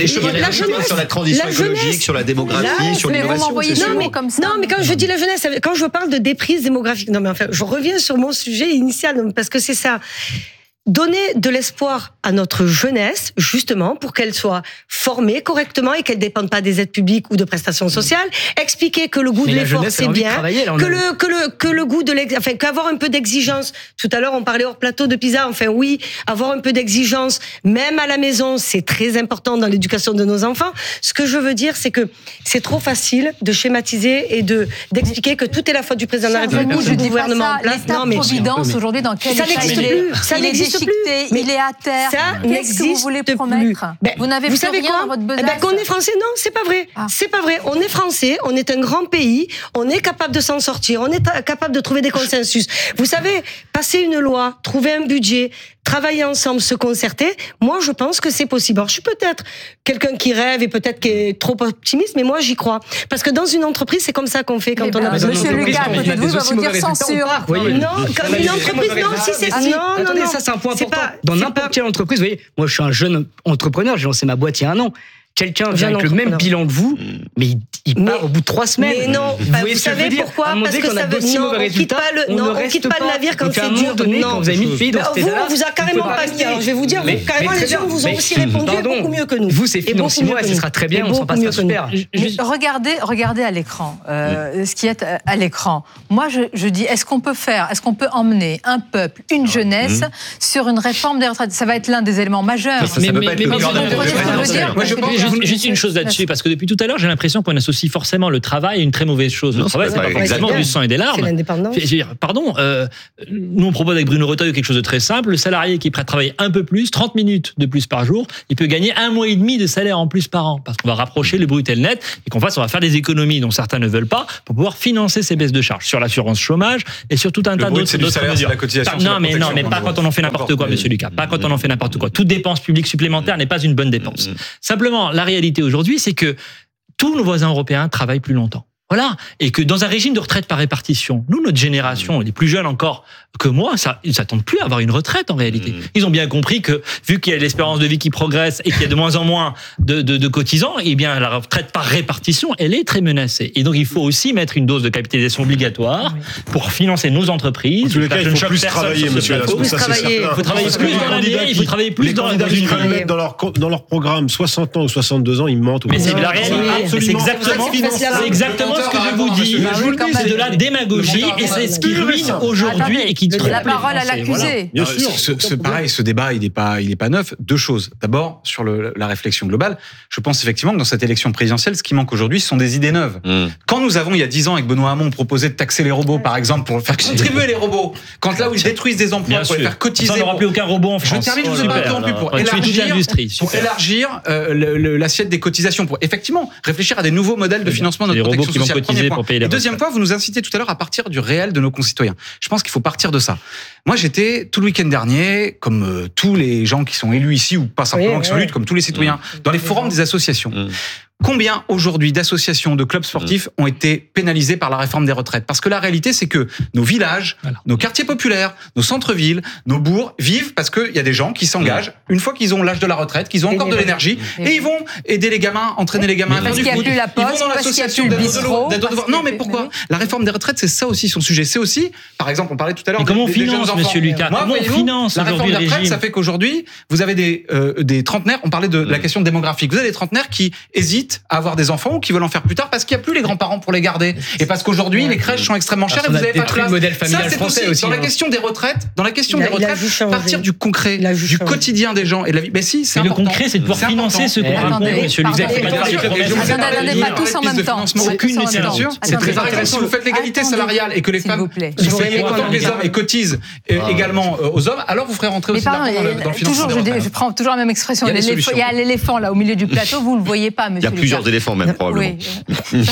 S9: la jeunesse,
S8: sur la transition
S9: la
S8: écologique,
S9: jeunesse,
S8: sur la démographie,
S9: là,
S8: sur
S7: mais vous
S8: l'innovation.
S7: m'envoyez
S8: c'est
S7: des
S8: sûr.
S7: mots comme ça.
S9: Non, mais quand je dis la jeunesse, quand je parle de déprise démographique, non, mais enfin, je reviens sur mon sujet initial, parce que c'est ça. Donner de l'espoir à notre jeunesse, justement, pour qu'elle soit formée correctement et qu'elle ne dépende pas des aides publiques ou de prestations sociales. Expliquer que le goût
S13: Mais
S9: de
S13: la
S9: l'effort,
S13: jeunesse, elle
S9: c'est
S13: a envie de
S9: bien.
S13: travailler, là, on
S9: Que
S13: a-
S9: le, que le, que le goût de l'ex, enfin, qu'avoir un peu d'exigence. Tout à l'heure, on parlait hors plateau de Pisa. Enfin, oui, avoir un peu d'exigence, même à la maison, c'est très important dans l'éducation de nos enfants. Ce que je veux dire, c'est que c'est trop facile de schématiser et de, d'expliquer que tout est la faute du président de la République,
S7: Vous,
S9: du
S7: je dis pas
S9: gouvernement
S7: ça.
S9: en place.
S7: L'État Providence, aujourd'hui, dans quel
S9: Ça
S7: état
S9: n'existe
S7: il est
S9: plus. Ça
S7: Il est
S9: n'existe
S7: déchiqueté,
S9: plus.
S7: il est à terre.
S9: Ça
S7: Qu'est-ce que vous
S9: n'existe
S7: voulez
S9: plus.
S7: promettre
S9: Ben,
S7: Vous n'avez
S9: vous
S7: plus
S9: savez
S7: rien
S9: quoi
S7: dans votre
S9: Eh ben,
S7: besace.
S9: qu'on est français, non, c'est pas vrai.
S7: Ah.
S9: C'est pas vrai. On est français, on est un grand pays, on est capable de s'en sortir, on est ta- capable de trouver des consensus. Vous savez, passer une loi, trouver un budget, travailler ensemble, se concerter, moi je pense que c'est possible. Alors je suis peut-être quelqu'un qui rêve et peut-être qui est trop optimiste, mais moi j'y crois. Parce que dans une entreprise, c'est comme ça qu'on fait quand
S7: Eh
S9: on
S7: ben,
S9: a besoin de
S7: Monsieur Lucas, à côté de vous, va vous dire censure.
S9: Non, comme une entreprise, non, si c'est
S13: Ah,
S9: non,
S13: si,
S9: non,
S13: attendez,
S9: non.
S13: ça c'est un point
S9: C'est
S13: important.
S9: pas-
S13: Dans
S9: c'est
S13: n'importe
S9: pas-
S13: quelle entreprise, vous voyez, moi je suis un jeune entrepreneur, j'ai lancé ma boîte il y a un an. Quelqu'un vient
S9: Jeune
S13: avec le même
S9: entrepreneur.
S13: bilan que vous, mais il, il part au bout de trois semaines.
S9: Mais non,
S13: vous,
S9: bah,
S13: voyez
S9: vous
S13: ce que je veux
S9: savez
S13: dire
S9: pourquoi
S13: À un moment
S9: Parce
S13: donné,
S9: que
S13: quand on a
S9: ça veut-
S13: d'aussi
S9: non,
S13: mauvais
S9: on quitte
S13: résultats,
S9: pas le-
S13: on
S9: non,
S13: ne
S9: on
S13: reste
S9: quitte pas le navire quand
S13: Donc, à
S9: c'est
S13: un moment
S9: dur.
S13: donné,
S9: Non.
S13: quand vous avez mis le pays dans
S9: Bah,
S13: cet
S9: vous,
S13: état-là,
S9: on vous a carrément
S13: peut
S9: pas
S13: rester.
S9: mis. Alors, je vais vous dire,
S13: Mais-
S9: vous, carrément,
S13: mais
S9: les
S13: très
S9: gens
S13: bien.
S9: vous ont
S13: Mais-
S9: aussi répondu
S13: pardon.
S9: beaucoup mieux que nous.
S13: Vous, c'est
S9: Et beaucoup
S13: financier,
S9: mieux
S13: ouais,
S9: que
S13: ce
S9: nous.
S13: sera très bien,
S9: Et
S13: on s'en
S9: beaucoup
S13: passe
S9: mieux que nous.
S13: super.
S7: Mais regardez, regardez à l'écran euh, ce qui est à l'écran. Moi, je, je dis, est-ce qu'on peut faire, est-ce qu'on peut emmener un peuple, une jeunesse, sur une réforme des retraites? Ça va être l'un des éléments majeurs.
S8: Mais ça, ça peut pas être le
S7: mais-
S8: cœur d'un
S7: mais-
S8: projet
S7: mais-
S8: présidentiel.
S11: Moi, je pense juste, juste une chose là-dessus, parce que depuis tout à l'heure, j'ai l'impression qu'on associe forcément le travail à une très mauvaise chose. Le
S8: Non,
S11: travail,
S8: c'est
S11: c'est
S8: pas
S11: pas
S8: vrai.
S11: forcément
S9: C'est
S11: du sang et des
S9: C'est
S11: larmes.
S9: l'indépendance.
S11: Je veux dire, pardon, euh, nous on propose avec Bruno Retailleau quelque chose de très simple. Le salarié qui est prêt à travailler un peu plus, trente minutes de plus par jour, il peut gagner un mois et demi de salaire en plus par an, parce qu'on va rapprocher le brut et le net, et qu'en face on va faire des économies dont certains ne veulent pas pour pouvoir financer ces baisses de charges sur l'assurance chômage et sur tout un
S10: Le
S11: tas
S10: brut,
S11: d'autres
S10: c'est du
S11: d'autres
S10: salaire, c'est
S11: mesures.
S10: la cotisation,
S11: Pas-
S10: c'est la
S11: non, mais non,
S10: protection,
S11: mais pas
S10: en
S11: quand
S10: gros.
S11: on en fait n'importe
S10: N'importe,
S11: quoi,
S10: mais-
S11: Monsieur Lucas. Pas quand on en fait n'importe quoi. Toute dépense publique supplémentaire n'est pas une bonne dépense. Simplement, la réalité aujourd'hui, c'est que tous nos voisins européens travaillent plus longtemps. Voilà. Et que dans un régime de retraite par répartition, nous, notre génération, les plus jeunes encore que moi, ça, ils s'attendent plus à avoir une retraite en réalité. Ils ont bien compris que, vu qu'il y a l'espérance de vie qui progresse et qu'il y a de moins en moins de, de, de cotisants, eh bien, la retraite par répartition, elle est très menacée. Et donc, il faut aussi mettre une dose de capitalisation obligatoire pour financer nos entreprises.
S12: En tous les cas,
S11: Je
S12: il
S11: ne
S12: faut
S11: choque
S12: plus
S11: personne
S12: travailler,
S11: sur ce
S12: monsieur
S11: plateau.
S12: Lascaux, ça, c'est
S9: travailler.
S12: certain.
S11: Il faut travailler
S12: Parce que
S11: plus
S12: les
S11: dans
S12: candidats
S11: l'année, il
S12: qui-
S11: faut travailler plus
S12: les
S11: dans
S12: candidats
S11: dans
S12: qui
S11: une
S12: veulent
S11: année.
S12: mettre dans leur, dans leur programme soixante ans ou soixante-deux ans, ils mentent.
S11: Mais c'est la réalité.
S12: Absolument.
S11: C'est exactement, c'est exactement ce que je vous dis.
S12: Je vous le dis,
S11: C'est de la démagogie et c'est ce qui ruine aujourd'hui et qui trompe
S7: La
S11: les
S7: parole à
S11: Français.
S7: l'accusé.
S12: Bien
S10: Non,
S12: sûr.
S10: ce, ce- pareil, ce débat, il n'est pas, il est pas neuf. Deux choses. D'abord, sur le, la réflexion globale, je pense effectivement que dans cette élection présidentielle, ce qui manque aujourd'hui, ce sont des idées neuves.
S8: Mmh.
S10: Quand nous avons, il y a dix ans, avec Benoît Hamon, proposé de taxer les robots, par exemple, pour faire contribuer les robots, quand là où ils détruisent des emplois,
S11: Bien
S10: pour les
S11: sûr.
S10: faire cotiser.
S11: Ça, on n'aura
S10: pour-
S11: plus aucun robot en
S10: Je
S11: France.
S10: termine, je vous ai
S11: Super,
S10: pas interrompu pour
S11: on va tuer toute
S10: élargir,
S11: l'industrie.
S10: pour
S11: Super.
S10: élargir euh, le- le- l'assiette des cotisations, pour effectivement réfléchir à des nouveaux modèles de financement de
S11: Les
S10: notre
S11: robots
S10: protection
S11: qui vont
S10: sociale.
S11: cotiser
S10: Premier
S11: pour
S10: point.
S11: payer les
S10: Et deuxième point, vous nous incitez tout à l'heure à partir du réel de nos concitoyens. Je pense qu'il faut partir de ça. Moi, j'étais tout le week-end dernier, comme euh, tous les gens qui sont élus ici, ou pas simplement
S9: Oui,
S10: qui sont
S9: oui.
S10: élus, comme tous les citoyens, dans les forums des associations.
S8: Mmh.
S10: Combien aujourd'hui d'associations, de clubs sportifs ont été pénalisés par la réforme des retraites? Parce que la réalité, c'est que nos villages, nos quartiers populaires, nos centres-villes, nos bourgs vivent parce qu'il y a des gens qui s'engagent une fois qu'ils ont l'âge de la retraite, qu'ils ont encore de l'énergie, et ils vont aider les gamins, entraîner les gamins à faire
S7: Parce
S10: du
S7: qu'il n'y a
S10: foot.
S7: plus la
S10: Ils vont
S7: poste,
S10: dans
S7: parce qu'il n'y a
S10: l'association
S7: plus le
S10: d'aide aux
S7: bistrot.
S10: devoirs- d'aide aux
S7: parce
S10: devoirs.
S7: qu'il y a
S10: Non, mais
S7: plus-
S10: pourquoi? La réforme des retraites, c'est ça aussi son sujet. C'est aussi, par exemple, on parlait tout à l'heure
S11: Mais comment on
S10: des, des jeunes
S11: finance,
S10: enfants.
S11: monsieur Lucas?
S10: Moi,
S11: Comment on
S10: voyez-vous,
S11: finance
S10: la réforme
S11: aujourd'hui
S10: des
S11: le
S10: retraites,
S11: régime?
S10: ça fait qu'aujourd'hui, vous avez des, euh, des trentenaires, on parlait de la question démographique, vous avez des trentenaires qui hésitent à avoir des enfants ou qui veulent en faire plus tard parce qu'il n'y a plus les grands-parents pour les garder. Et parce qu'aujourd'hui, les crèches sont extrêmement chères
S13: Parce
S10: et vous
S13: qu'on a
S10: avez pas de
S13: détruit
S10: place.
S13: le modèle familial
S10: Ça, c'est
S13: français aussi,
S10: Dans la
S13: hein.
S10: question des retraites, dans la question
S9: Il a-
S10: des
S9: il a
S10: retraites,
S9: vu changer.
S10: partir du concret,
S9: Il a vu
S10: du
S9: changer.
S10: quotidien des gens et de la vie. Mais si, c'est
S11: Mais le
S10: important.
S11: concret, c'est de pouvoir
S10: C'est
S11: financer
S10: important.
S11: ce qu'on raconte,
S7: Attendez,
S11: monsieur Lucas.
S7: pardon.
S11: C'est pas de faire des
S10: Et
S11: promesses.
S10: je vous ai
S7: Attendez,
S10: parlé
S7: attendez,
S10: de
S7: pas
S10: la
S7: tous en
S10: piste
S7: même
S10: de
S7: temps.
S10: financement.
S7: Pas
S11: Aucune
S7: tous en même
S11: n'est
S7: temps.
S11: sûr.
S10: C'est très
S7: Attendez,
S10: intéressant. Si vous faites l'égalité
S7: attendez.
S10: salariale et que les
S7: S'il
S10: femmes
S7: vous plaît.
S10: se
S7: Je
S10: payent
S7: voudrais
S10: autant
S7: qu'on
S10: que les
S7: en
S10: hommes et cotisent euh,
S7: Ah.
S10: également euh, aux hommes, alors vous ferez rentrer
S7: Mais
S10: aussi
S7: pardon,
S10: l'argent dans le dans le
S7: euh,
S10: financement
S7: toujours,
S10: des
S7: je, dis-
S10: retraites.
S7: je prends toujours la même expression.
S10: Il y a des
S7: L'éléphant-
S10: solutions.
S7: Il y a l'éléphant là au milieu du plateau, vous ne le voyez pas,
S8: Il y
S7: monsieur
S8: a plusieurs
S7: Lucas.
S8: éléphants même, probablement.
S7: Oui.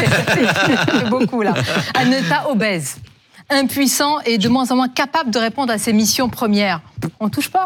S7: C'est beaucoup là. Un État obèse, impuissant et de moins en moins capable de répondre à ses missions premières. On touche pas.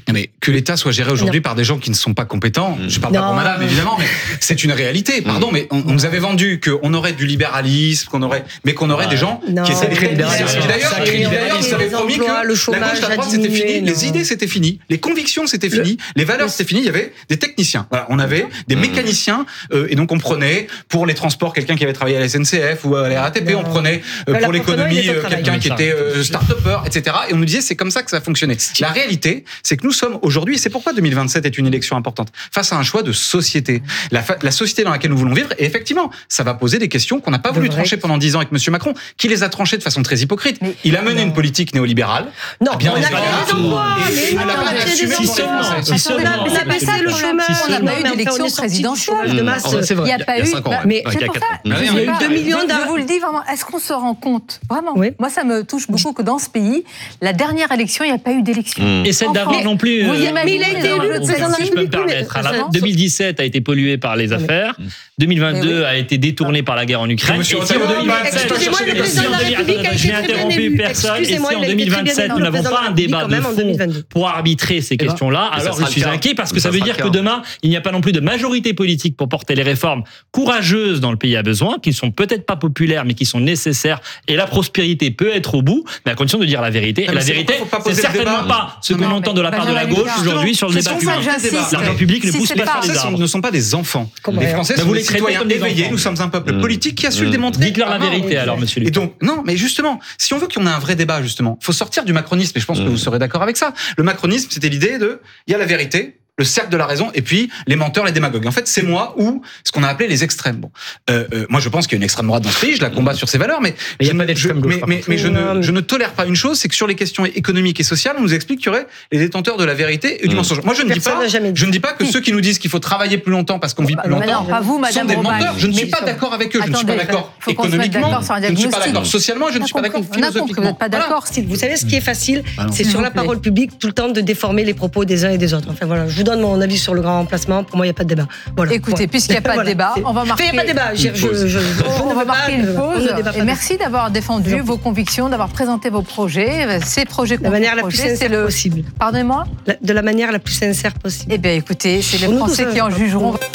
S10: Mais que l'État soit géré aujourd'hui par des gens qui ne sont pas compétents, je parle
S9: Non.
S10: pas pour madame, évidemment, mais c'est une réalité. Pardon, mais on, on nous avait vendu qu'on aurait du libéralisme, qu'on aurait, mais qu'on aurait des gens
S9: Non.
S10: qui essaient de
S9: Sacré
S10: libéralisme.
S9: libéralisme.
S10: D'ailleurs,
S9: Sacré
S10: d'ailleurs,
S9: libéralisme.
S10: vous avez
S9: Les
S10: promis
S9: emplois,
S10: que
S9: le
S10: la
S9: chômage
S10: gauche, la droite,
S9: a
S10: c'était fini,
S9: diminué,
S10: les
S9: non.
S10: idées, c'était fini, les convictions, c'était fini, les valeurs, c'était fini. Il y avait des techniciens. Voilà, on avait des mécaniciens, euh, et donc on prenait pour les transports quelqu'un qui avait travaillé à la S N C F ou à la R A T P, on prenait euh,
S9: Bah,
S10: pour
S9: la
S10: l'économie
S9: il était au
S10: euh,
S9: travail.
S10: quelqu'un qui était euh, start-upper, et cetera. Et on nous disait c'est comme ça que ça fonctionnait. La réalité, c'est que nous sommes aujourd'hui, et c'est pourquoi deux mille vingt-sept est une élection importante, face à un choix de société. La, fa- la société dans laquelle nous voulons vivre, et effectivement, ça va poser des questions qu'on n'a pas voulu
S9: vrai.
S10: trancher pendant dix ans avec M. Macron, qui les a tranchées de façon très hypocrite. Il a mené une politique néolibérale.
S9: Non,
S10: à bien
S9: on a
S10: raison.
S9: créé des emplois,
S10: Et-
S9: mais
S10: et il
S9: non,
S10: n'a pas
S9: on a créé
S10: assumé
S9: des
S10: son
S9: emplois.
S10: responsabilité.
S11: Si
S9: On a-
S11: seulement.
S9: on a
S7: C'est
S9: baissé
S7: ça
S9: le
S7: le problème.
S9: chômage.
S7: On n'a pas
S9: Non,
S7: eu
S9: mais enfin,
S7: d'élection
S9: on est sorti du
S7: présidentielle.
S9: chômage de masse.
S11: C'est vrai.
S7: Il n'y a pas
S8: Il y a
S7: eu.
S8: cinq ans,
S7: bah,
S8: ouais.
S9: Mais
S8: Ouais,
S7: c'est
S8: il y a
S7: pour
S8: quatre
S7: ça.
S8: ans.
S7: je
S8: Mais
S7: sais
S8: rien.
S9: Il y a eu
S7: pas,
S9: deux millions
S7: je-
S9: d'ar-
S7: Je vous le dis vraiment. Est-ce qu'on se rend compte vraiment
S9: Oui.
S7: Moi, ça me touche beaucoup que dans ce pays, la dernière élection, il n'y a pas eu d'élection.
S11: Et celle
S7: En
S11: d'avant
S7: France.
S11: non plus.
S7: Vous
S11: euh,
S7: imaginez
S9: Mais il a été
S7: les
S9: élu
S7: enjeux de
S9: président de la
S7: celle-ci
S11: si je peux me
S9: République,
S11: permettre.
S9: mais-
S11: Alors,
S9: ça-
S11: deux mille dix-sept a été pollué par les affaires. deux mille vingt-deux
S7: Mais oui.
S11: a été détourné par la guerre en Ukraine. Et
S10: Monsieur
S11: si en
S10: Ottawa,
S11: deux mille vingt-sept,
S9: excusez-moi, le
S11: et si
S9: président de
S11: en
S9: la
S11: deux mille-
S9: République a
S11: attendez,
S9: été
S11: je n'ai
S9: très bien
S11: interrompu
S9: élu.
S11: personne. Et si
S9: Excusez-moi,
S11: en
S9: il a été
S11: deux mille
S9: très bien
S11: vingt-sept,
S9: élu,
S11: nous
S9: le
S11: n'avons
S9: président de
S11: pas
S9: la
S11: un débat
S9: République,
S11: de
S9: quand même, en
S11: fond
S9: deux mille vingt-deux.
S11: pour arbitrer ces questions-là,
S8: mais ça
S11: alors
S8: sera
S11: je suis
S8: le cas.
S11: inquiet parce que
S8: Mais
S11: ça
S8: ça
S11: veut
S8: sera
S11: dire
S8: le
S11: que
S8: cas.
S11: demain, il n'y a pas non plus de majorité politique pour porter les réformes courageuses dont le pays a besoin, qui ne sont peut-être pas populaires, mais qui sont nécessaires. Et la prospérité peut être au bout, mais à condition de dire la vérité. Et
S10: Non, mais
S11: la
S10: c'est
S11: vérité,
S10: pourquoi faut pas
S11: c'est
S10: poser le
S11: certainement
S10: débat.
S11: pas ce
S10: Non,
S11: qu'on
S10: non,
S11: entend de la part de la
S7: Benjamin
S11: gauche
S7: Lucas.
S11: aujourd'hui sur le
S10: C'est
S11: débat
S10: pour ça que
S11: public.
S7: j'insiste.
S11: L'argent public ne
S7: Si
S11: pousse
S7: c'est
S11: pas
S7: pas-
S11: sur
S10: Les
S11: les
S10: Français
S11: arbres.
S10: ne sont pas des enfants.
S9: Comment
S10: Les
S9: rien
S10: Français
S11: Mais
S10: sont
S11: vous
S10: des
S11: les traitez
S10: citoyens
S11: comme des
S10: éveillés.
S11: enfants.
S10: Nous sommes un peuple politique qui a su le démontrer.
S11: Dites-leur la vérité alors, monsieur
S10: Et
S11: Lucas.
S10: donc, non, mais justement, si on veut qu'on ait un vrai débat, justement, faut sortir du macronisme, et je pense que vous serez d'accord avec ça. Le macronisme, c'était l'idée de, il y a la vérité, le cercle de la raison, et puis les menteurs, les démagogues. En fait, c'est moi ou ce qu'on a appelé les extrêmes. Bon, euh, euh, moi, je pense qu'il y a une extrême droite dans ce pays, je la combats sur ses valeurs, mais,
S13: Mais il y a
S10: je,
S13: pas
S10: ne-
S13: d'extrême
S10: je-
S13: gauche,
S10: mais,
S13: par
S10: mais,
S13: contre.
S10: mais je,
S9: Non,
S10: ne,
S9: mais-
S10: je ne tolère pas une chose, c'est que sur les questions économiques et sociales, on nous explique qu'il y aurait les détenteurs de la vérité et du
S8: Mmh.
S10: mensonge. Moi, je ne dis
S9: Personne
S10: pas,
S9: n'a jamais dit.
S10: je ne dis pas que ceux qui nous disent qu'il faut travailler plus longtemps parce qu'on vit plus
S7: Mais
S10: longtemps
S7: non, pas vous,
S10: sont
S7: Madame
S10: des
S7: Robach.
S10: menteurs. Je ne suis
S7: Mais-
S10: pas d'accord avec eux. Je ne suis pas
S7: Attendez,
S10: d'accord
S7: faut qu'on se mette
S10: économiquement.
S7: d'accord sur un
S10: Je ne suis pas
S7: diagnostic.
S10: d'accord socialement. Je ne
S7: On a
S10: suis pas d'accord
S7: compris, on a compris, vous
S10: philosophiquement.
S7: n'êtes pas
S10: Voilà.
S7: d'accord.
S9: Vous savez ce qui est facile,
S10: Ah non.
S9: c'est
S7: S'il
S9: sur
S7: vous
S9: la
S7: plaît.
S9: parole publique tout le temps de déformer les propos des uns et des autres. Enfin voilà, je vous donne mon avis sur le grand remplacement. Pour moi, il n'y a pas de débat. Voilà.
S7: Écoutez,
S9: Voilà.
S7: puisqu'il n'y a pas de
S9: Voilà.
S7: débat,
S9: C'est-
S7: on va
S9: Enfin,
S7: marquer.
S9: il n'y a pas de débat. Je, je, je, je
S7: On
S9: ne
S7: va
S9: veux pas
S7: marquer
S9: de-
S7: une
S9: on
S7: pause.
S9: ne débat pas
S7: Et
S9: de-
S7: merci d'avoir défendu vos convictions, d'avoir présenté vos projets, ces projets
S9: de la manière la plus
S7: contre-projets, c'est
S9: sincère
S7: le.
S9: possible.
S7: Pardonnez-moi.
S9: La- De la manière la plus sincère possible.
S7: Eh bien, écoutez, c'est les
S9: Pour nous,
S7: Français
S9: tout ça,
S7: qui en
S9: je-
S7: jugeront.